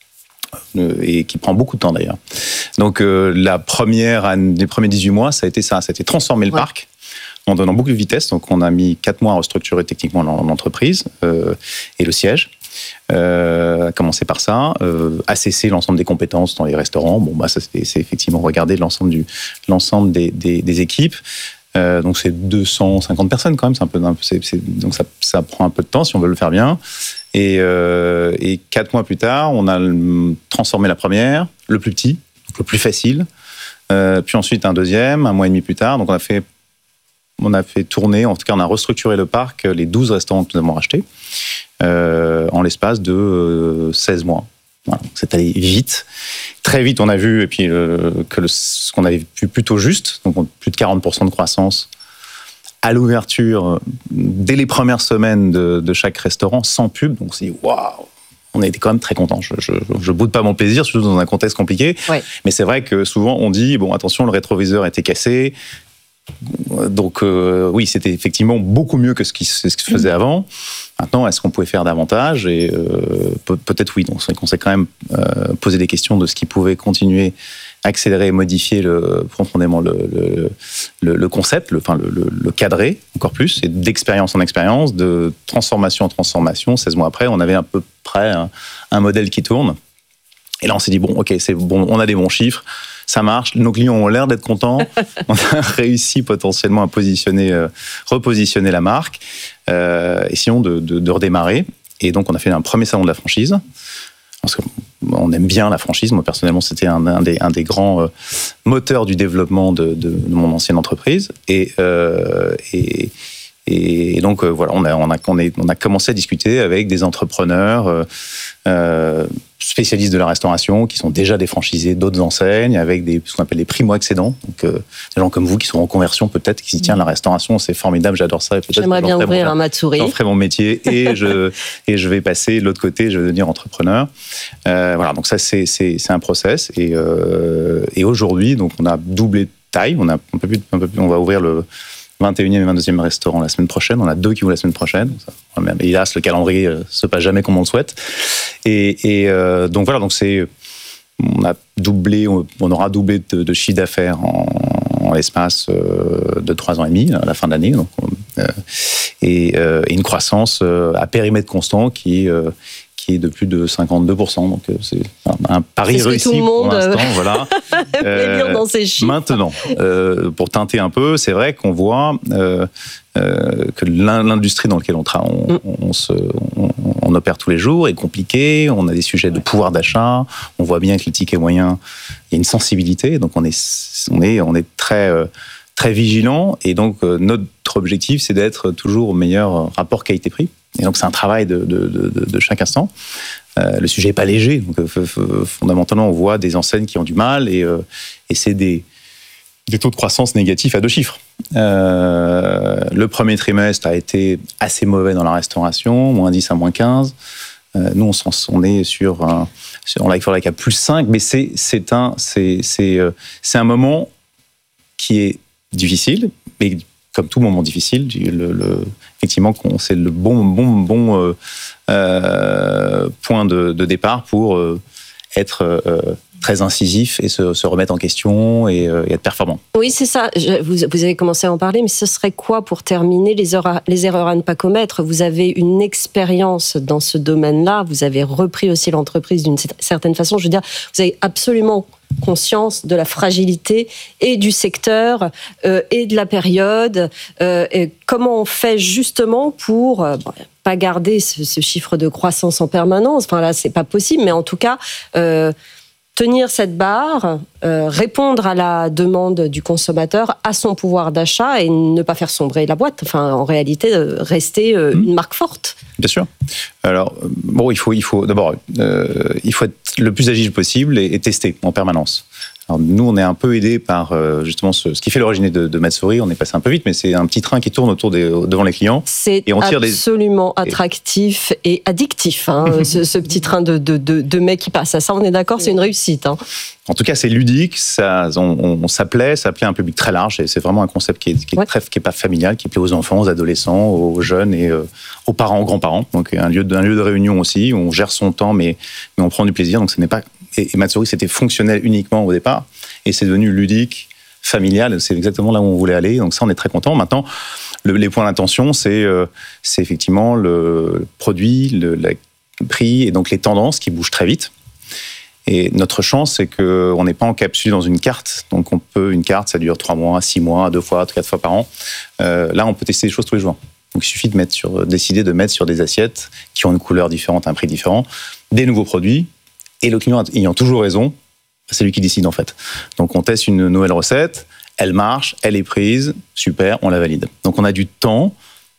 Et qui prend beaucoup de temps d'ailleurs. Donc euh, la première, les premiers dix-huit mois, ça a été ça, ça a été transformer le ouais. parc en donnant beaucoup de vitesse. Donc on a mis quatre mois à restructurer techniquement l'entreprise euh, et le siège. Euh, à commencer par ça, euh, assesser l'ensemble des compétences dans les restaurants. Bon, bah ça c'est, c'est effectivement regarder l'ensemble du, l'ensemble des, des, des équipes. Euh, donc c'est deux cent cinquante personnes quand même, c'est un peu, un peu c'est, c'est, donc ça, ça prend un peu de temps si on veut le faire bien. Et, euh, et quatre mois plus tard, on a transformé la première, le plus petit, donc le plus facile, euh, puis ensuite un deuxième, un mois et demi plus tard. Donc on a fait, on a fait tourner, en tout cas on a restructuré le parc, les douze restaurants que nous avons rachetés, euh, en l'espace de euh, seize mois. Voilà, donc c'est allé vite. Très vite, on a vu et puis, euh, que le, ce qu'on avait vu plutôt juste, donc plus de quarante pour cent de croissance à l'ouverture, dès les premières semaines de, de chaque restaurant, sans pub. Donc on s'est dit, waouh, on a été quand même très contents. Je, je, je boude pas mon plaisir, surtout dans un contexte compliqué. Ouais. Mais c'est vrai que souvent, on dit, bon, attention, le rétroviseur était cassé. Donc euh, oui, c'était effectivement beaucoup mieux que ce qui, ce qui se faisait avant. Maintenant, est-ce qu'on pouvait faire davantage? Et euh, peut, peut-être oui. Donc c'est qu'on s'est quand même euh, posé des questions de ce qui pouvait continuer, accélérer et modifier le, profondément le, le, le, le concept, le, enfin le, le, le cadrer encore plus, et d'expérience en expérience, de transformation en transformation. seize mois après, on avait à peu près un, un modèle qui tourne. Et là, on s'est dit, bon, ok, c'est bon, on a des bons chiffres, ça marche, nos clients ont l'air d'être contents, on a réussi potentiellement à positionner, euh, repositionner la marque, euh, essayons de, de, de redémarrer. Et donc, on a fait un premier salon de la franchise, parce qu'on aime bien la franchise. Moi, personnellement, c'était un, un, des, un des grands euh, moteurs du développement de, de, de mon ancienne entreprise. Et, euh, et, et donc, euh, voilà, on a, on, a, on, est, on a commencé à discuter avec des entrepreneurs euh, euh, spécialistes de la restauration, qui sont déjà des franchisés d'autres enseignes, avec des, ce qu'on appelle des primo-accédants. Donc, euh, des gens comme vous qui sont en conversion peut-être, qui se disent, tiens, la restauration, c'est formidable, j'adore ça. Et peut-être J'aimerais bien ouvrir un Matsuri. J'en ferai mon métier et je, et je vais passer de l'autre côté, je vais devenir entrepreneur. Euh, voilà, donc ça, c'est, c'est, c'est un process. Et, euh, et aujourd'hui, donc, on a doublé de taille. On, a un peu plus, un peu plus, on va ouvrir le, vingt et unième et vingt-deuxième restaurant la semaine prochaine. On a deux qui vont la semaine prochaine. Ça, même, hélas, le calendrier ne se passe jamais comme on le souhaite. Et, et euh, donc voilà, donc c'est, on a doublé, on, on aura doublé de, de chiffre d'affaires en, en l'espace euh, de trois ans et demi à la fin de l'année. Donc, euh, et, euh, et une croissance euh, à périmètre constant qui euh, qui est de plus de cinquante-deux pour cent. Donc, c'est un, un pari c'est réussi tout le monde pour l'instant. Voilà. euh, dans ces chiffres. Maintenant, euh, pour teinter un peu, c'est vrai qu'on voit euh, euh, que l'industrie dans laquelle on, tra- on, mm. on, se, on, on opère tous les jours est compliquée. On a des sujets de pouvoir d'achat. On voit bien que les tickets moyens, il y a une sensibilité. Donc, on est, on est, on est très... Euh, très vigilant, et donc euh, notre objectif, c'est d'être toujours au meilleur rapport qualité-prix. Et donc c'est un travail de, de, de, de chaque instant. Euh, le sujet n'est pas léger, donc euh, f- f- fondamentalement on voit des enseignes qui ont du mal, et, euh, et c'est des, des taux de croissance négatifs à deux chiffres. Euh, le premier trimestre a été assez mauvais dans la restauration, moins dix à moins quinze. Euh, nous, on, on est sur un, sur un like-for-like à plus cinq, mais c'est, c'est, un, c'est, c'est, euh, c'est un moment qui est difficile, mais comme tout moment difficile, le, le, effectivement, c'est le bon, bon, bon euh, euh, point de, de départ pour euh, être euh, très incisif et se, se remettre en question et, euh, et être performant. Oui, c'est ça. Je, vous, vous avez commencé à en parler, mais ce serait quoi pour terminer les, heures à, les erreurs à ne pas commettre? Vous avez une expérience dans ce domaine-là, vous avez repris aussi l'entreprise d'une certaine façon. Je veux dire, vous avez absolument conscience de la fragilité et du secteur euh, et de la période. Euh, et comment on fait justement pour euh, bon, pas garder ce, ce chiffre de croissance en permanence? Enfin là, c'est pas possible, mais en tout cas euh, tenir cette barre, euh, répondre à la demande du consommateur, à son pouvoir d'achat, et ne pas faire sombrer la boîte. Enfin, en réalité, euh, rester euh, mmh. une marque forte. Bien sûr. Alors, bon, il faut, il faut d'abord, euh, il faut être le plus agile possible et, et tester en permanence. Alors, nous, on est un peu aidés par euh, justement ce, ce qui fait l'origine de, de Matsuri. On est passé un peu vite, mais c'est un petit train qui tourne autour des, devant les clients. C'est et on tire absolument des... attractif et addictif, hein, ce, ce petit train de, de, de, de mecs qui passe. À ça, on est d'accord, c'est une réussite. Hein. En tout cas, c'est ludique, ça, on, on, on s'appelait, ça plaît à un public très large, et c'est vraiment un concept qui est, qui est, ouais. très, qui est pas familial, qui plaît aux enfants, aux adolescents, aux jeunes et euh, aux parents, aux grands-parents. Donc un lieu, de, un lieu de réunion aussi, où on gère son temps, mais, mais on prend du plaisir. Donc ce n'est pas... Et, et Matsuri, c'était fonctionnel uniquement au départ, et c'est devenu ludique, familial, c'est exactement là où on voulait aller. Donc ça, on est très content. Maintenant, le, les points d'attention, c'est, euh, c'est effectivement le produit, le, le prix, et donc les tendances qui bougent très vite. Et notre chance, c'est qu'on n'est pas en capsule dans une carte. Donc, on peut, une carte, ça dure trois mois, six mois, deux fois, quatre fois par an. Euh, là, on peut tester des choses tous les jours. Donc, il suffit de mettre sur, décider de mettre sur des assiettes qui ont une couleur différente, un prix différent, des nouveaux produits. Et le client ayant toujours raison, c'est lui qui décide, en fait. Donc, on teste une nouvelle recette, elle marche, elle est prise, super, on la valide. Donc, on a du temps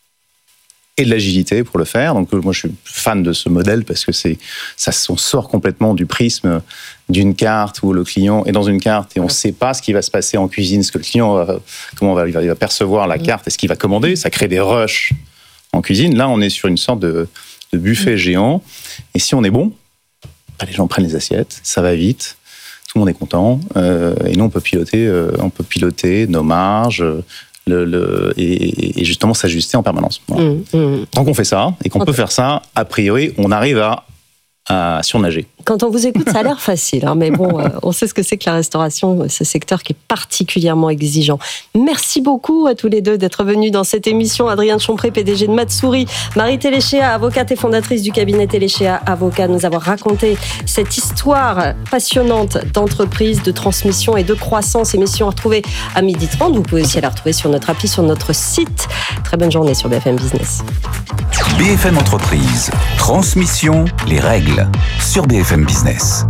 et de l'agilité pour le faire. Donc moi, je suis fan de ce modèle parce que c'est ça, on sort complètement du prisme d'une carte où le client est dans une carte et on ne sait pas ce qui va se passer en cuisine, ce que le client va, comment on va, il va, il va percevoir la carte et ce qu'il va commander. Ça crée des rushs en cuisine. Là, on est sur une sorte de, de buffet géant. Et si on est bon, bah, les gens prennent les assiettes, ça va vite, tout le monde est content. Euh, et nous, on peut piloter, euh, on peut piloter nos marges. Le, le, et, et justement s'ajuster en permanence. Voilà. Mmh, mmh. Tant qu'on fait ça, et qu'on okay. peut faire ça, a priori, on arrive à, à surnager. Quand on vous écoute, ça a l'air facile, hein, mais bon, euh, on sait ce que c'est que la restauration, ce secteur qui est particulièrement exigeant. Merci beaucoup à tous les deux d'être venus dans cette émission. Adrienne Chompré, P D G de Matsuri, Marie Téléchéa, avocate et fondatrice du cabinet Téléchéa Avocat, nous avoir raconté cette histoire passionnante d'entreprise, de transmission et de croissance. Émission à retrouver à midi trente. Vous pouvez aussi la retrouver sur notre appli, sur notre site. Très bonne journée sur B F M Business. B F M Entreprise, transmission, les règles, sur B F M Business.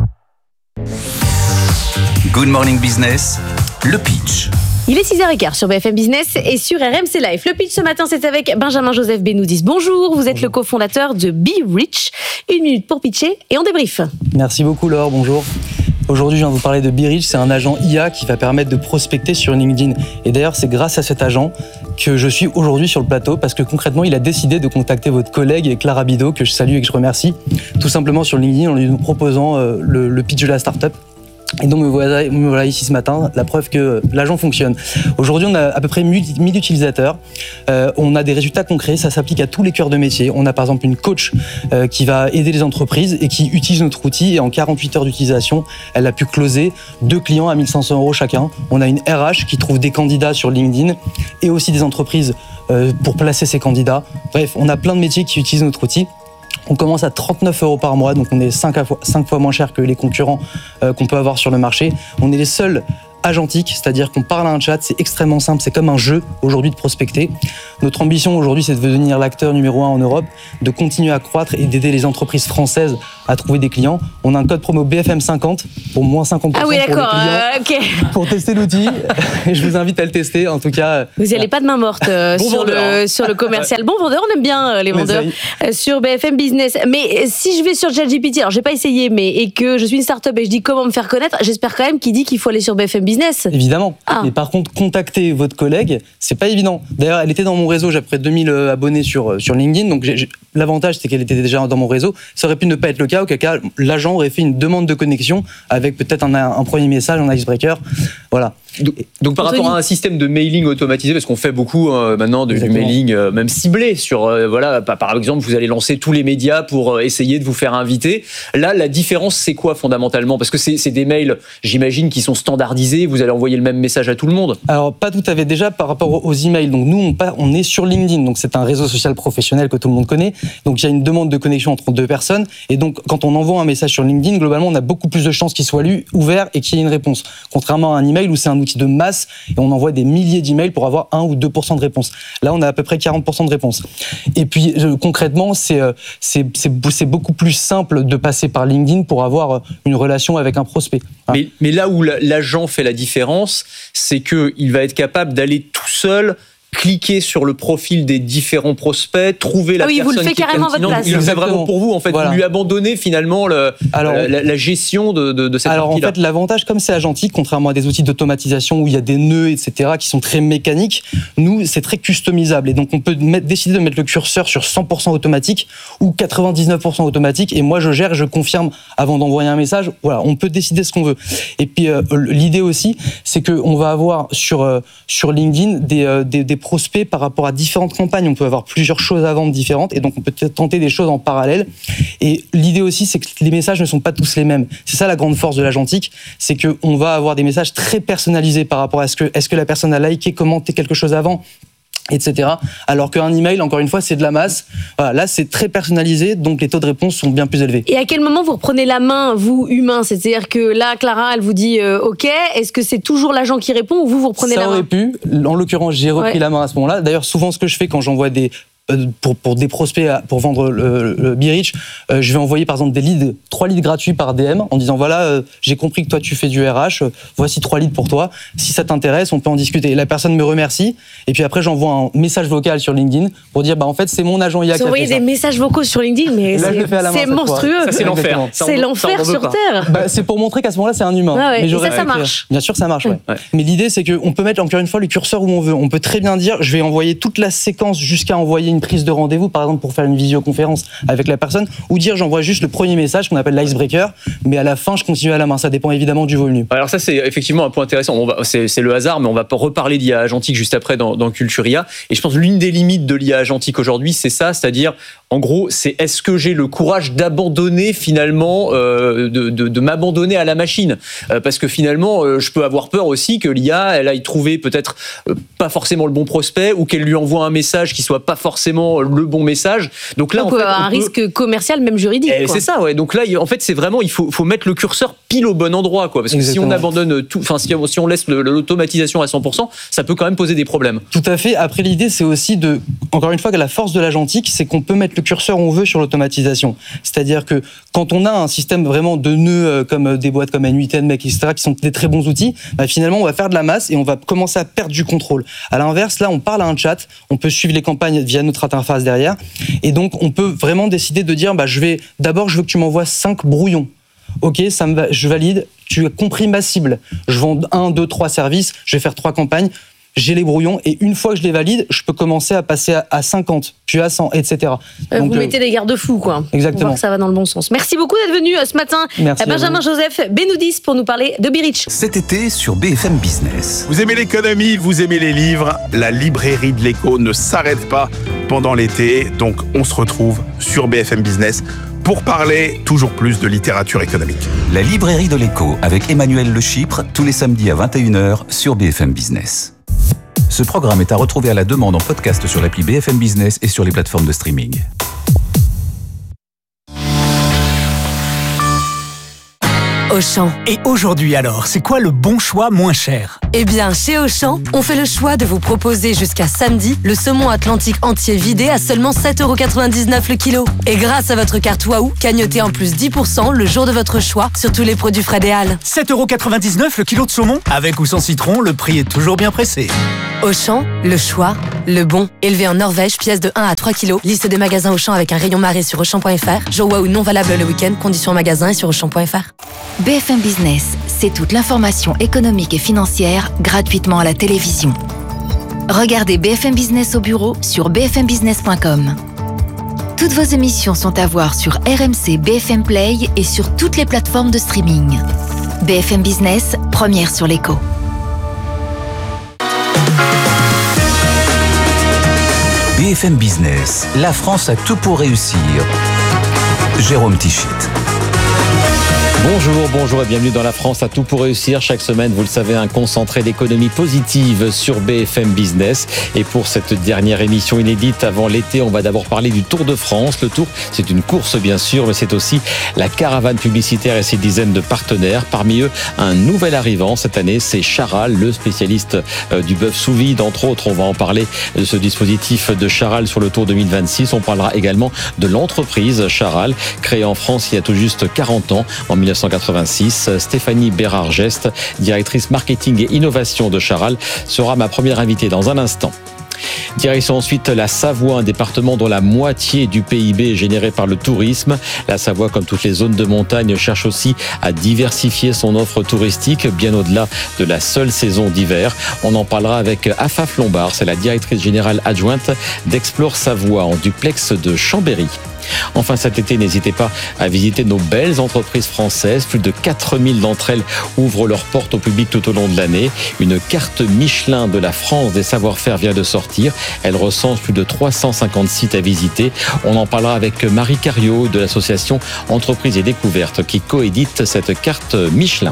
Good Morning Business, le pitch. Il est six heures quinze sur B F M Business et sur R M C Live. Le pitch ce matin, c'est avec Benjamin Joseph Benoudis. Bonjour, vous êtes le cofondateur de Be Rich. Une minute pour pitcher et on débrief. Merci beaucoup Laure, bonjour. Aujourd'hui, je viens de vous parler de Be Rich. C'est un agent I A qui va permettre de prospecter sur LinkedIn. Et d'ailleurs, c'est grâce à cet agent que je suis aujourd'hui sur le plateau parce que concrètement, il a décidé de contacter votre collègue Clara Bidot, que je salue et que je remercie, tout simplement sur LinkedIn en lui proposant euh, le, le pitch de la start-up. Et donc me voilà, me voilà ici ce matin, la preuve que l'agent fonctionne. Aujourd'hui, on a à peu près mille utilisateurs. Euh, on a des résultats concrets, ça s'applique à tous les cœurs de métier. On a par exemple une coach euh, qui va aider les entreprises et qui utilise notre outil. Et en quarante-huit heures d'utilisation, elle a pu closer deux clients à mille cinq cents euros chacun. On a une R H qui trouve des candidats sur LinkedIn et aussi des entreprises euh, pour placer ces candidats. Bref, on a plein de métiers qui utilisent notre outil. On commence à trente-neuf euros par mois, donc on est cinq fois moins cher que les concurrents euh, qu'on peut avoir sur le marché. On est les seuls agentique, c'est-à-dire qu'on parle à un chat, c'est extrêmement simple, c'est comme un jeu aujourd'hui de prospecter. Notre ambition aujourd'hui, c'est de devenir l'acteur numéro un en Europe, de continuer à croître et d'aider les entreprises françaises à trouver des clients. On a un code promo B F M cinquante pour moins cinquante pour cent ah oui, pour les clients, euh, okay. pour tester l'outil. Et je vous invite à le tester, en tout cas. Vous n'y allez pas de main morte euh, bon sur, vendeur. le, sur le commercial. Bon vendeur, on aime bien euh, les vendeurs euh, sur B F M Business. Mais euh, si je vais sur ChatGPT, alors j'ai pas essayé, mais et que je suis une start-up et je dis comment me faire connaître, j'espère quand même qu'il dit qu'il faut aller sur B F M Business. Évidemment. Ah. Mais par contre, contacter votre collègue, c'est pas évident. D'ailleurs, elle était dans mon réseau, j'ai à peu près deux mille abonnés sur, sur LinkedIn, donc j'ai, j'ai, l'avantage, c'est qu'elle était déjà dans mon réseau. Ça aurait pu ne pas être le cas, auquel cas, l'agent aurait fait une demande de connexion avec peut-être un, un premier message, un icebreaker. Voilà. Donc, donc par rapport à un système de mailing automatisé, parce qu'on fait beaucoup euh, maintenant de, du mailing euh, même ciblé sur, euh, voilà, par exemple, vous allez lancer tous les médias pour euh, essayer de vous faire inviter. Là, la différence, c'est quoi fondamentalement ? Parce que c'est, c'est des mails, j'imagine, qui sont standardisés, vous allez envoyer le même message à tout le monde. Alors, pas tout à fait. Déjà, par rapport aux emails, donc nous, on, on est sur LinkedIn, donc c'est un réseau social professionnel que tout le monde connaît. Donc, il y a une demande de connexion entre deux personnes. Et donc, quand on envoie un message sur LinkedIn, globalement, on a beaucoup plus de chances qu'il soit lu, ouvert et qu'il y ait une réponse. Contrairement à un email où c'est un outil de masse et on envoie des milliers d'emails pour avoir un ou deux pour cent de réponse. Là, on a à peu près quarante pour cent de réponse. Et puis, euh, concrètement, c'est, euh, c'est, c'est, c'est beaucoup plus simple de passer par LinkedIn pour avoir une relation avec un prospect. Hein. Mais, mais là où l'agent fait la différence, c'est qu'il va être capable d'aller tout seul cliquer sur le profil des différents prospects, trouver la ah oui, personne vous le faites qui est carrément à votre place. Il le fait vraiment pour vous, en fait. Voilà. Vous lui abandonnez finalement le, alors, la, la, la gestion de, de, de cette alors partie-là. En fait, l'avantage, comme c'est agentique, contrairement à des outils d'automatisation où il y a des nœuds, et cetera, qui sont très mécaniques, nous, c'est très customisable. Et donc, on peut mettre, décider de mettre le curseur sur cent pour cent automatique ou quatre-vingt-dix-neuf pour cent automatique. Et moi, je gère, je confirme avant d'envoyer un message. Voilà, on peut décider ce qu'on veut. Et puis, euh, l'idée aussi, c'est qu'on va avoir sur, euh, sur LinkedIn des, euh, des, des prospects par rapport à différentes campagnes. On peut avoir plusieurs choses à vendre différentes et donc on peut tenter des choses en parallèle. Et l'idée aussi, c'est que les messages ne sont pas tous les mêmes. C'est ça la grande force de l'agentique, c'est qu'on va avoir des messages très personnalisés par rapport à ce que, est-ce que la personne a liké, commenté quelque chose avant, et cetera. Alors qu'un email, encore une fois, c'est de la masse. Voilà, là, c'est très personnalisé, donc les taux de réponse sont bien plus élevés. Et à quel moment vous reprenez la main, vous, humain ? C'est-à-dire que là, Clara, elle vous dit euh, OK. Est-ce que c'est toujours l'agent qui répond ou vous, vous reprenez Ça la main ? Ça aurait pu. En l'occurrence, j'ai repris ouais. la main à ce moment-là. D'ailleurs, souvent, ce que je fais quand j'envoie des... Pour, pour des prospects, pour vendre le, le BeReach, euh, je vais envoyer par exemple des leads, trois leads gratuits par D M en disant voilà, euh, j'ai compris que toi tu fais du R H, euh, voici trois leads pour toi. Si ça t'intéresse, on peut en discuter. Et la personne me remercie et puis après j'envoie un message vocal sur LinkedIn pour dire bah en fait c'est mon agent I A qui a fait ça. Vous envoyez des messages vocaux sur LinkedIn, mais là, c'est, c'est monstrueux. Ça, c'est l'enfer. C'est l'enfer sur Terre. Bah, c'est pour montrer qu'à ce moment-là c'est un humain. Ah ouais. Mais et ça, ça marche. Bien sûr, ça marche. Ouais. Ouais. Mais l'idée c'est qu'on peut mettre encore une fois le curseur où on veut. On peut très bien dire je vais envoyer toute la séquence jusqu'à envoyer une prise de rendez-vous. Par exemple, pour faire une visioconférence avec la personne, ou dire j'envoie juste le premier message qu'on appelle l'icebreaker, mais à la fin, je continue à la main. Ça dépend évidemment du volume. Alors ça, c'est effectivement un point intéressant. On va, c'est, c'est le hasard, mais on va reparler d'I A agentique juste après dans, dans Culturia. Et je pense que l'une des limites de l'I A agentique aujourd'hui, c'est ça, c'est-à-dire, en gros, c'est est-ce que j'ai le courage d'abandonner finalement, euh, de, de, de m'abandonner à la machine euh, parce que finalement, euh, je peux avoir peur aussi que l'I A, elle aille trouver peut-être euh, pas forcément le bon prospect ou qu'elle lui envoie un message qui soit pas forcément le bon message. Donc là, on en peut fait, avoir on un peut... risque commercial, même juridique. Et c'est ça, ouais. Donc là, en fait, c'est vraiment, il faut, faut mettre le curseur pile au bon endroit, quoi. Parce que Exactement. si on abandonne tout, enfin, si, si on laisse le, l'automatisation à cent pour cent, ça peut quand même poser des problèmes. Tout à fait. Après, l'idée, c'est aussi de, encore une fois, que la force de l'agentique, c'est qu'on peut mettre le curseur où on veut sur l'automatisation. C'est-à-dire que quand on a un système vraiment de nœuds, comme des boîtes comme N huit, N M E C, et cetera, qui sont des très bons outils, bah, finalement, on va faire de la masse et on va commencer à perdre du contrôle. À l'inverse, là, on parle à un chat, on peut suivre les campagnes via notre interface derrière. Et donc, on peut vraiment décider de dire, bah, je vais, d'abord, je veux que tu m'envoies cinq brouillons. Ok, ça me va, je valide. Tu as compris ma cible. Je vends un, deux, trois services. Je vais faire trois campagnes. j'ai les brouillons et une fois que je les valide, je peux commencer à passer à, à cinquante, puis à cent, et cetera. Euh, Donc, vous euh, mettez des garde-fous, quoi. Exactement. Pour voir que ça va dans le bon sens. Merci beaucoup d'être venu euh, ce matin, Merci à Benjamin à vous. Joseph Benoudis, pour nous parler de Birich. Cet été sur B F M Business. Vous aimez l'économie, vous aimez les livres, la librairie de l'écho ne s'arrête pas pendant l'été, donc on se retrouve sur B F M Business pour parler toujours plus de littérature économique. La librairie de l'écho avec Emmanuel Le Chypre, tous les samedis à vingt et une heures sur B F M Business. Ce programme est à retrouver à la demande en podcast sur l'appli B F M Business et sur les plateformes de streaming. Auchan. Et aujourd'hui alors, c'est quoi le bon choix moins cher ? Eh bien, chez Auchan, on fait le choix de vous proposer jusqu'à samedi le saumon atlantique entier vidé à seulement sept euros quatre-vingt-dix-neuf le kilo. Et grâce à votre carte Waouh, gagnotez en plus dix pour cent le jour de votre choix sur tous les produits Fred et Halles. sept euros quatre-vingt-dix-neuf le kilo de saumon ? Avec ou sans citron, le prix est toujours bien pressé. Auchan, le choix, le bon. Élevé en Norvège, pièce de un à trois kilos. Liste des magasins Auchan avec un rayon marée sur Auchan point F R. Jour Waouh non valable le week-end. Conditions en magasin et sur Auchan point F R. B F M Business, c'est toute l'information économique et financière gratuitement à la télévision. Regardez B F M Business au bureau sur b f m business point com. Toutes vos émissions sont à voir sur R M C B F M Play et sur toutes les plateformes de streaming. B F M Business, première sur l'écho. B F M Business, la France a tout pour réussir. Jérôme Tichit. Bonjour, bonjour et bienvenue dans La France a tout pour réussir. Chaque semaine, vous le savez, un concentré d'économie positive sur B F M Business. Et pour cette dernière émission inédite avant l'été, on va d'abord parler du Tour de France. Le Tour, c'est une course bien sûr, mais c'est aussi la caravane publicitaire et ses dizaines de partenaires. Parmi eux, un nouvel arrivant cette année, c'est Charal, le spécialiste du bœuf sous vide. Entre autres, on va en parler de ce dispositif de Charal sur le Tour deux mille vingt-six. On parlera également de l'entreprise Charal, créée en France il y a tout juste quarante ans, en mille neuf cent quatre-vingt-six. Stéphanie Bérard-Geste, directrice marketing et innovation de Charal, sera ma première invitée dans un instant. Direction ensuite la Savoie, un département dont la moitié du P I B est généré par le tourisme. La Savoie, comme toutes les zones de montagne, cherche aussi à diversifier son offre touristique bien au-delà de la seule saison d'hiver. On en parlera avec Afaf Lombard, c'est la directrice générale adjointe d'Explore Savoie en duplex de Chambéry. Enfin, cet été, n'hésitez pas à visiter nos belles entreprises françaises. Plus de quatre mille d'entre elles ouvrent leurs portes au public tout au long de l'année. Une carte Michelin de la France des savoir-faire vient de sortir. Elle recense plus de trois cent cinquante sites à visiter. On en parlera avec Marie Cariot de l'association Entreprises et Découvertes qui coédite cette carte Michelin.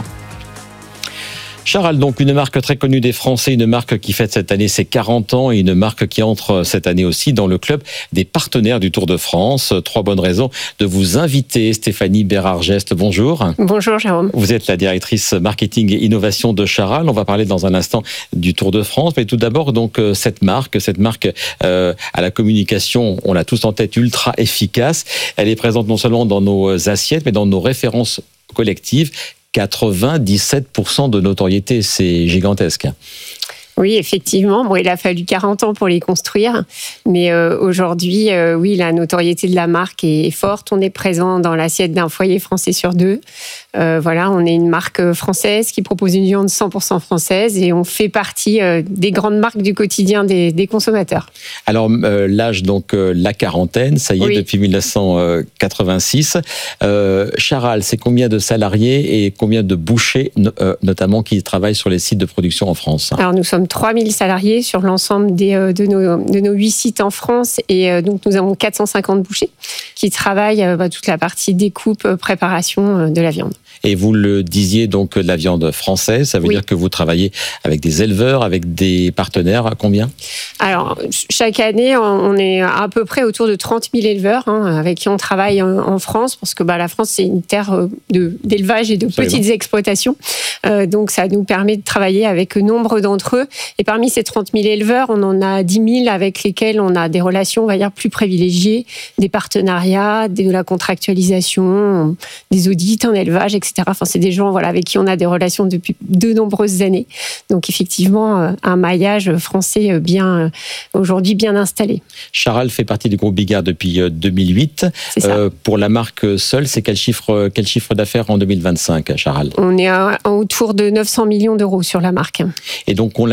Charal, donc une marque très connue des Français, une marque qui fête cette année ses quarante ans et une marque qui entre cette année aussi dans le club des partenaires du Tour de France. Trois bonnes raisons de vous inviter. Stéphanie Bérard-Geste, bonjour. Bonjour Jérôme. Vous êtes la directrice marketing et innovation de Charal. On va parler dans un instant du Tour de France. Mais tout d'abord, donc cette marque, cette marque euh, à la communication, on l'a tous en tête, ultra efficace. Elle est présente non seulement dans nos assiettes, mais dans nos références collectives. quatre-vingt-dix-sept pour cent de notoriété, c'est gigantesque. Oui, effectivement. Bon, il a fallu quarante ans pour les construire. Mais euh, aujourd'hui, euh, oui, la notoriété de la marque est forte. On est présent dans l'assiette d'un foyer français sur deux. Euh, voilà, on est une marque française qui propose une viande cent pour cent française et on fait partie euh, des grandes marques du quotidien des, des consommateurs. Alors, euh, l'âge, donc, euh, la quarantaine, ça y est, oui. Depuis mille neuf cent quatre-vingt-six. Euh, Charal, c'est combien de salariés et combien de bouchers, euh, notamment, qui travaillent sur les sites de production en France? Alors, nous sommes trois mille salariés sur l'ensemble des, de, nos, de nos huit sites en France et euh, donc nous avons quatre cent cinquante bouchers qui travaillent euh, bah, toute la partie découpe, préparation euh, de la viande. Et vous le disiez, donc, de la viande française, ça veut oui. dire que vous travaillez avec des éleveurs, avec des partenaires, à combien? Alors, chaque année, on est à peu près autour de trente mille éleveurs hein, avec qui on travaille en, en France, parce que bah, la France, c'est une terre de, d'élevage et de Absolument. petites exploitations. Euh, donc, ça nous permet de travailler avec nombre d'entre eux. Et parmi ces trente mille éleveurs, on en a dix mille avec lesquels on a des relations, on va dire, plus privilégiées, des partenariats, de la contractualisation, des audits en élevage, et cetera. Enfin, c'est des gens voilà, avec qui on a des relations depuis de nombreuses années. Donc, effectivement, un maillage français bien, aujourd'hui bien installé. Charal fait partie du groupe Bigard depuis deux mille huit. C'est ça. Euh, pour la marque seule, c'est quel chiffre, quel chiffre d'affaires en deux mille vingt-cinq, Charal? On est à, à autour de neuf cents millions d'euros sur la marque. Et donc, on l'a dit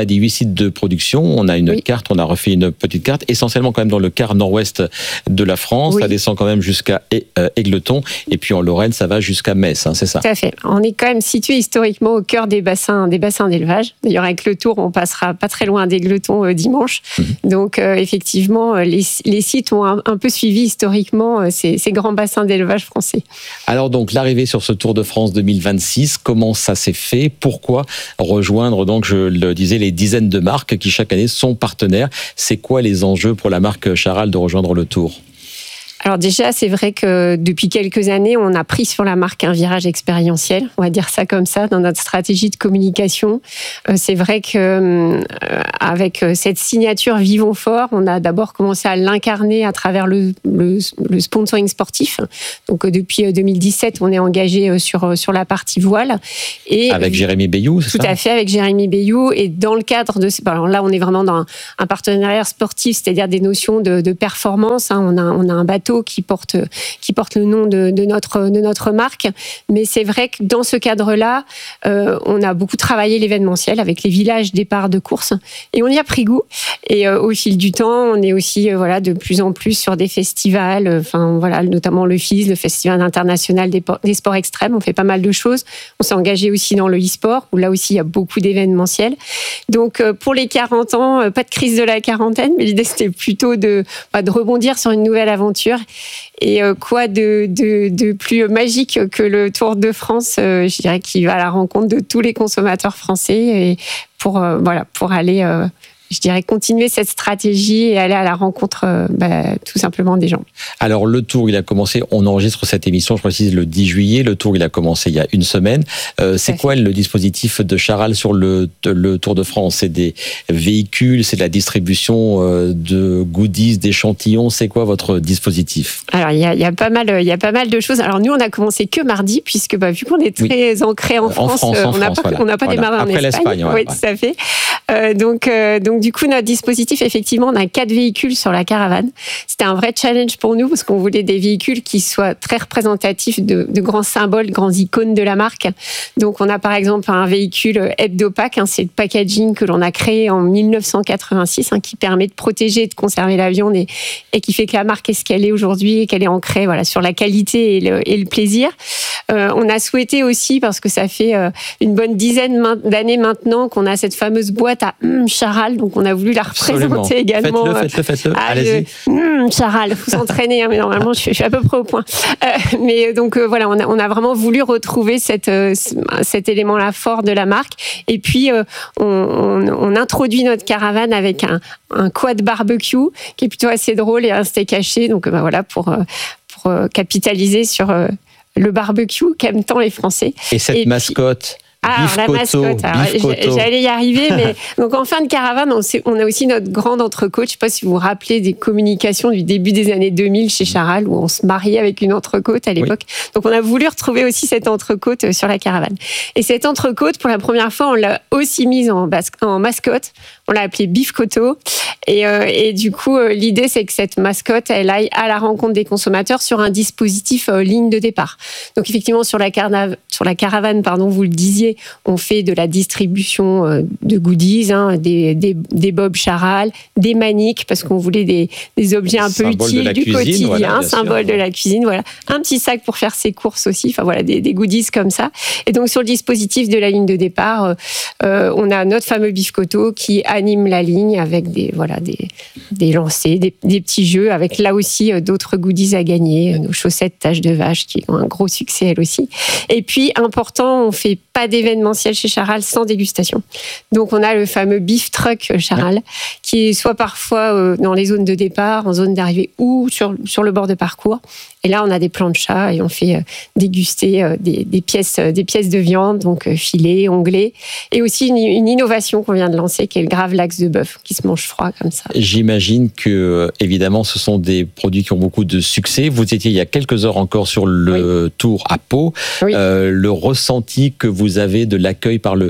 dit huit sites de production. On a une oui. carte, on a refait une petite carte, essentiellement quand même dans le quart nord-ouest de la France. Oui. Ça descend quand même jusqu'à Égletons. Et puis en Lorraine, ça va jusqu'à Metz, hein, c'est ça? Tout à fait. On est quand même situé historiquement au cœur des bassins, des bassins d'élevage. D'ailleurs, avec le Tour, on passera pas très loin d'Égletons euh, dimanche. Mmh. Donc, euh, effectivement, les, les sites ont un, un peu suivi historiquement euh, ces, ces grands bassins d'élevage français. Alors, donc, l'arrivée sur ce Tour de France deux mille vingt-six, comment ça s'est fait? Pourquoi rejoindre, donc, je le disais, les dizaines de marques qui chaque année sont partenaires? C'est quoi les enjeux pour la marque Charal de rejoindre le Tour? Alors déjà, c'est vrai que depuis quelques années, on a pris sur la marque un virage expérientiel, on va dire ça comme ça, dans notre stratégie de communication. C'est vrai que avec cette signature Vivons Fort, on a d'abord commencé à l'incarner à travers le, le, le sponsoring sportif. Donc depuis deux mille dix-sept, on est engagé sur sur la partie voile. Et avec Jérémy Bayou, c'est tout ça? Tout à fait, avec Jérémy Bayou. Et dans le cadre de, alors là, on est vraiment dans un, un partenariat sportif, c'est-à-dire des notions de, de performance. Hein. On a on a un bateau qui porte, qui porte le nom de, de, notre, de notre marque. Mais c'est vrai que dans ce cadre-là, euh, on a beaucoup travaillé l'événementiel avec les villages départ de course et on y a pris goût. Et euh, au fil du temps, on est aussi euh, voilà, de plus en plus sur des festivals, euh, enfin, voilà, notamment le F I S, le Festival international des, des sports extrêmes. On fait pas mal de choses. On s'est engagé aussi dans le e-sport, où là aussi, il y a beaucoup d'événementiel. Donc, euh, pour les quarante ans, euh, pas de crise de la quarantaine, mais l'idée, c'était plutôt de, bah, de rebondir sur une nouvelle aventure. Et euh, quoi de, de, de plus magique que le Tour de France, euh, je dirais, qui va à la rencontre de tous les consommateurs français et pour, euh, voilà, pour aller... Euh, je dirais, continuer cette stratégie et aller à la rencontre euh, bah, tout simplement des gens. Alors, le Tour, il a commencé, on enregistre cette émission, je précise, le dix juillet. Le Tour, il a commencé il y a une semaine. Euh, c'est quoi le dispositif de Charal sur le, le Tour de France? C'est des véhicules, c'est de la distribution euh, de goodies, d'échantillons. C'est quoi votre dispositif? Alors, il y a, il y a pas mal, il y a pas mal de choses. Alors, nous, on a commencé que mardi, puisque bah, vu qu'on est très oui. ancré en, en France, France, euh, en on n'a France, pas, voilà. on n'a pas voilà. démarré Après en Espagne. l'Espagne, ouais, oui, ouais. tout à fait. Euh, donc, euh, donc, du coup, notre dispositif, effectivement, on a quatre véhicules sur la caravane. C'était un vrai challenge pour nous parce qu'on voulait des véhicules qui soient très représentatifs de, de grands symboles, grands icônes de la marque. Donc, on a par exemple un véhicule Hebdopack, hein, c'est le packaging que l'on a créé en mille neuf cent quatre-vingt-six, hein, qui permet de protéger et de conserver la viande et, et qui fait que la marque est ce qu'elle est aujourd'hui et qu'elle est ancrée voilà, sur la qualité et le, et le plaisir. Euh, on a souhaité aussi, parce que ça fait euh, une bonne dizaine d'années maintenant qu'on a cette fameuse boîte à hum, Charal, donc on a voulu la représenter Absolument. également. Faites-le, faites-le, faites-le. Ah, Allez-y. Hum, Charal, faut s'entraîner, hein, mais normalement je suis, je suis à peu près au point. Euh, mais donc euh, voilà, on a, on a vraiment voulu retrouver cette, euh, cet élément-là fort de la marque. Et puis euh, on, on, on introduit notre caravane avec un, un quad barbecue qui est plutôt assez drôle et un steak haché. Donc euh, bah, voilà pour, euh, pour euh, capitaliser sur euh, le barbecue qu'aiment tant les Français. Et cette et mascotte puis, Ah, Bif la Coteau, mascotte. Alors, Bif Coteau. J'allais y arriver, mais donc en fin de caravane, on, sait, on a aussi notre grande entrecôte. Je ne sais pas si vous vous rappelez des communications du début des années deux mille chez Charal, où on se mariait avec une entrecôte à l'époque. Oui. Donc on a voulu retrouver aussi cette entrecôte sur la caravane. Et cette entrecôte, pour la première fois, on l'a aussi mise en, en mascotte. On l'a appelée Bif Coteau. Et, euh, et du coup, euh, l'idée, c'est que cette mascotte, elle aille à la rencontre des consommateurs sur un dispositif euh, ligne de départ. Donc effectivement, sur la, carna- sur la caravane, pardon, vous le disiez, on fait de la distribution euh, de goodies, hein, des, des, des bobs Charal, des maniques, parce qu'on voulait des, des objets un peu symbole utiles du cuisine, quotidien, voilà, symbole sûr. de la cuisine, voilà. Un petit sac pour faire ses courses aussi, enfin voilà, des, des goodies comme ça. Et donc sur le dispositif de la ligne de départ, euh, euh, on a notre fameux Bif Coteau qui anime la ligne avec des voilà des, des lancers, des, des petits jeux, avec là aussi euh, d'autres goodies à gagner, nos chaussettes taches de vache qui ont un gros succès elles aussi. Et puis important, on fait pas d'événementiel chez Charal sans dégustation. Donc on a le fameux Beef Truck Charal, ouais. qui est soit parfois euh, dans les zones de départ, en zone d'arrivée ou sur, sur le bord de parcours. Et là, on a des planchas et on fait euh, déguster euh, des, des, pièces, euh, des pièces de viande, donc euh, filet, onglet. Et aussi une, une innovation qu'on vient de lancer, qui est le gravlax de bœuf, qui se mange froid comme ça. J'imagine que, évidemment, ce sont des produits qui ont beaucoup de succès. Vous étiez il y a quelques heures encore sur le oui. tour à Pau. Oui. Euh, le ressenti que vous avez de l'accueil par le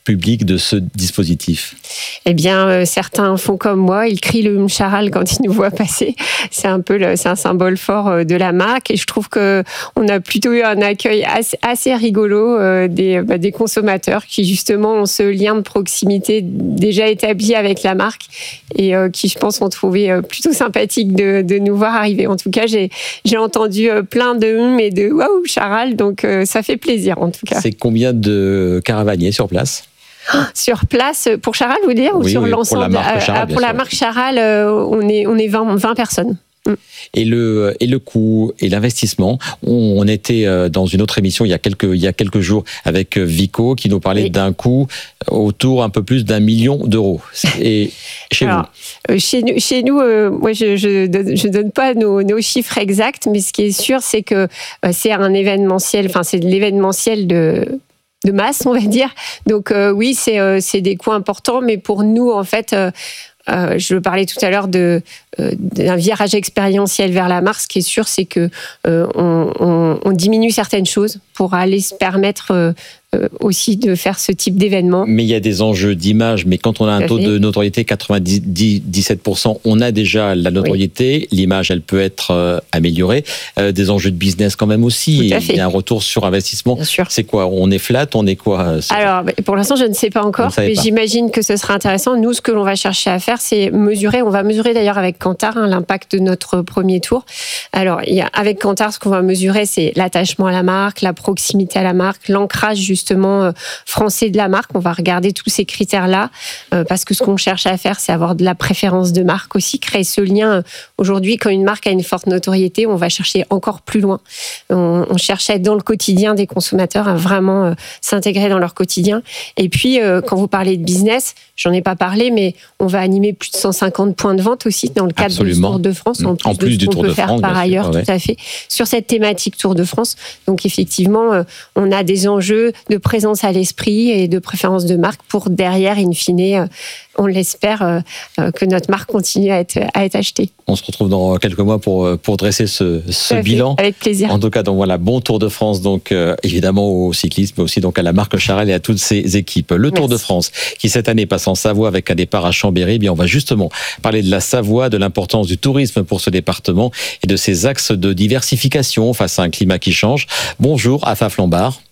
public de ce dispositif? Eh bien, euh, certains font comme moi, ils crient le Charal quand ils nous voient passer. C'est un peu, le, c'est un symbole fort euh, de la marque, et je trouve que on a plutôt eu un accueil assez, assez rigolo euh, des, bah, des consommateurs qui justement ont ce lien de proximité déjà établi avec la marque et euh, qui, je pense, ont trouvé euh, plutôt sympathique de, de nous voir arriver. En tout cas, j'ai, j'ai entendu euh, plein de hum et de waouh Charal, donc euh, ça fait plaisir en tout cas. C'est combien de caravaniers sur place? Sur place, pour Charal, vous dire, ou oui, sur oui, l'ensemble? Pour la marque Charal, euh, pour la marque Charal, euh, on est, on est vingt, vingt personnes. Et le, et le coût et l'investissement. On, on était dans une autre émission il y a quelques, il y a quelques jours avec Vico qui nous parlait oui. d'un coût autour un peu plus d'un million d'euros. Et chez Alors, vous Chez nous, chez nous euh, moi je je donne, je donne pas nos, nos chiffres exacts, mais ce qui est sûr, c'est que euh, c'est un événementiel, enfin c'est de l'événementiel de de masse, on va dire. Donc euh, oui, c'est euh, c'est des coûts importants, mais pour nous, en fait, euh, euh, je parlais tout à l'heure de euh, d'un virage expérientiel vers la marque. Ce qui est sûr, c'est que euh, on, on, on diminue certaines choses pour aller se permettre euh, euh, aussi de faire ce type d'événement. Mais il y a des enjeux d'image. Mais quand on a un taux de notoriété quatre-vingt-dix-sept pour cent, on a déjà la notoriété. Oui. L'image, elle peut être euh, améliorée. Euh, des enjeux de business quand même aussi. Et il y a un retour sur investissement. C'est quoi? On est flat? On est quoi? C'est... Alors, pour l'instant, je ne sais pas encore. Mais pas. J'imagine que ce sera intéressant. Nous, ce que l'on va chercher à faire, c'est mesurer. On va mesurer d'ailleurs avec Kantar hein, l'impact de notre premier tour. Alors, il y a, avec Kantar, ce qu'on va mesurer, c'est l'attachement à la marque, la proximité à la marque, l'ancrage justement euh, français de la marque. On va regarder tous ces critères-là euh, parce que ce qu'on cherche à faire, c'est avoir de la préférence de marque aussi, créer ce lien. Aujourd'hui, quand une marque a une forte notoriété, on va chercher encore plus loin. On, on cherche à être dans le quotidien des consommateurs, à vraiment euh, s'intégrer dans leur quotidien. Et puis, euh, quand vous parlez de business, j'en ai pas parlé, mais on va animer plus de cent cinquante points de vente aussi dans le cadre Absolument. du Tour de France, en plus, en plus de ce du qu'on Tour peut de faire France, par ailleurs, sûr, ouais. tout à fait, sur cette thématique Tour de France. Donc effectivement, euh, on a des enjeux de présence à l'esprit et de préférence de marque pour derrière, in fine, euh, on l'espère, euh, euh, que notre marque continue à être, à être achetée. On se retrouve dans quelques mois pour, pour dresser ce, ce fait, bilan. Avec plaisir. En tout cas, donc voilà, bon Tour de France, donc euh, évidemment au cyclisme, mais aussi donc à la marque Charal et à toutes ses équipes. Le Tour Merci. de France, qui cette année passe en Savoie avec un départ à Chambéry, eh bien on va justement parler de la Savoie, de l'importance du tourisme pour ce département et de ses axes de diversification face à un climat qui change. Bonjour, Afaf Lombard.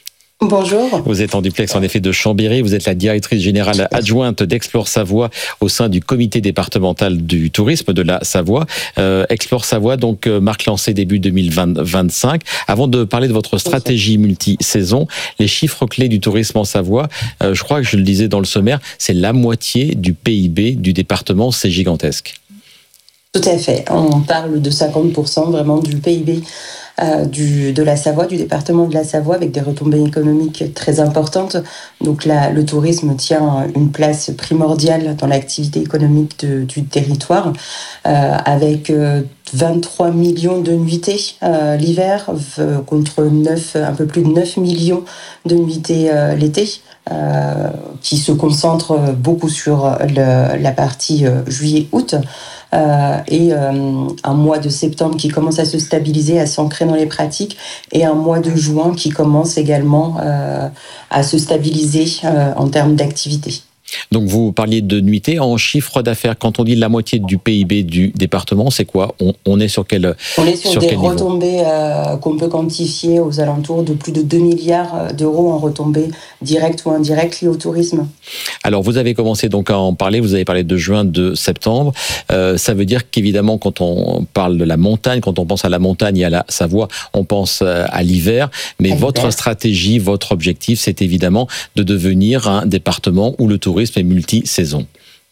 Bonjour. Vous êtes en duplex en effet de Chambéry, vous êtes la directrice générale adjointe d'Explore Savoie au sein du comité départemental du tourisme de la Savoie. Euh, Explore Savoie, donc euh, marque lancée début deux mille vingt-cinq. Avant de parler de votre stratégie multi-saison, les chiffres clés du tourisme en Savoie, euh, je crois que je le disais dans le sommaire, c'est la moitié du P I B du département, c'est gigantesque. Tout à fait, on parle de cinquante pour cent vraiment du P I B euh, du, de la Savoie, du département de la Savoie, avec des retombées économiques très importantes. Donc là, le tourisme tient une place primordiale dans l'activité économique de, du territoire, euh, avec euh, vingt-trois millions de nuitées euh, l'hiver, euh, contre neuf, un peu plus de neuf millions de nuitées euh, l'été. Euh, qui se concentre beaucoup sur le, la partie euh, juillet-août euh, et euh, un mois de septembre qui commence à se stabiliser, à s'ancrer dans les pratiques, et un mois de juin qui commence également euh, à se stabiliser euh, en termes d'activité. Donc vous parliez de nuitées en chiffre d'affaires. Quand on dit la moitié du P I B du département, c'est quoi? on, on est sur quel On est sur, sur des retombées euh, qu'on peut quantifier aux alentours de plus de deux milliards d'euros en retombées directes ou indirectes liées au tourisme. Alors vous avez commencé donc à en parler, vous avez parlé de juin, de septembre. Euh, ça veut dire qu'évidemment quand on parle de la montagne, quand on pense à la montagne et à la Savoie, on pense à l'hiver. Mais à votre l'hiver. stratégie, votre objectif, c'est évidemment de devenir un département où le tourisme et multi-saison.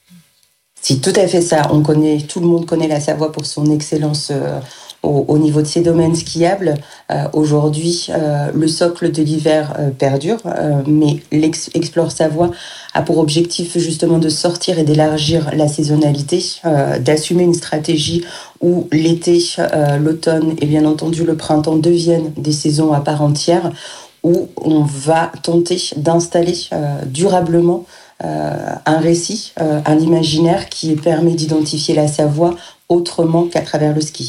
C'est tout à fait ça. On connaît, tout le monde connaît la Savoie pour son excellence euh, au, au niveau de ses domaines skiables. Euh, aujourd'hui, euh, le socle de l'hiver euh, perdure, euh, mais l'Explore Savoie a pour objectif justement de sortir et d'élargir la saisonnalité, euh, d'assumer une stratégie où l'été, euh, l'automne et bien entendu le printemps deviennent des saisons à part entière, où on va tenter d'installer euh, durablement Euh, un récit, euh, un imaginaire qui permet d'identifier la Savoie autrement qu'à travers le ski.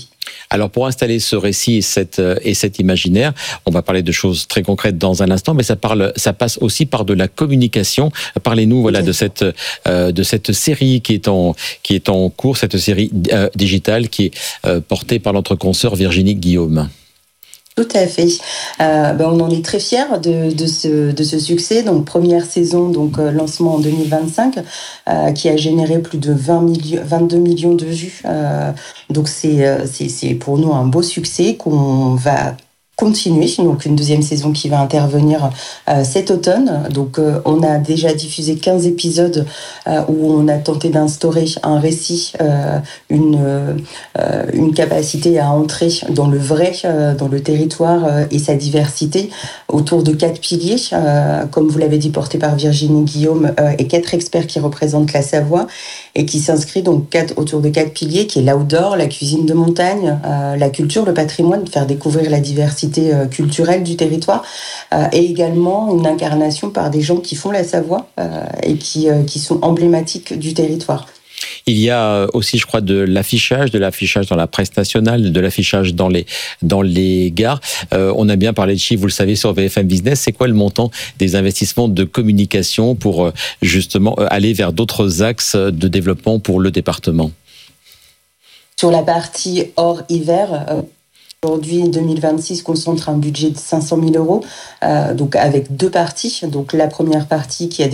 Alors pour installer ce récit et, cette, et cet imaginaire, on va parler de choses très concrètes dans un instant, mais ça, parle, ça passe aussi par de la communication. Parlez-nous voilà, de, cette, euh, de cette série qui est en, qui est en cours, cette série euh, digitale qui est euh, portée par notre consoeur Virginie Guillaume. Tout à fait. Euh, ben on en est très fiers de, de, ce, de ce succès. Donc, première saison, donc euh, lancement en deux mille vingt-cinq, euh, qui a généré plus de vingt millions, vingt-deux millions de vues. Euh, donc, c'est, c'est, c'est pour nous un beau succès qu'on va continuer. Donc, une deuxième saison qui va intervenir euh, cet automne. Donc, euh, on a déjà diffusé quinze épisodes euh, où on a tenté d'instaurer un récit, euh, une, euh, une capacité à entrer dans le vrai, euh, dans le territoire euh, et sa diversité autour de quatre piliers, euh, comme vous l'avez dit, portés par Virginie Guillaume euh, et quatre experts qui représentent la Savoie et qui s'inscrit donc quatre, autour de quatre piliers qui est l'outdoor, la cuisine de montagne, euh, la culture, le patrimoine, faire découvrir la diversité culturelle du territoire euh, et également une incarnation par des gens qui font la Savoie euh, et qui, euh, qui sont emblématiques du territoire. Il y a aussi, je crois, de l'affichage, de l'affichage dans la presse nationale, de l'affichage dans les, dans les gares. Euh, on a bien parlé de chiffres, vous le savez, sur B F M Business. C'est quoi le montant des investissements de communication pour justement aller vers d'autres axes de développement pour le département ? Sur la partie hors hiver, euh, aujourd'hui, deux mille vingt-six concentre un budget de cinq cent mille euros, euh, donc avec deux parties. Donc la première partie qui a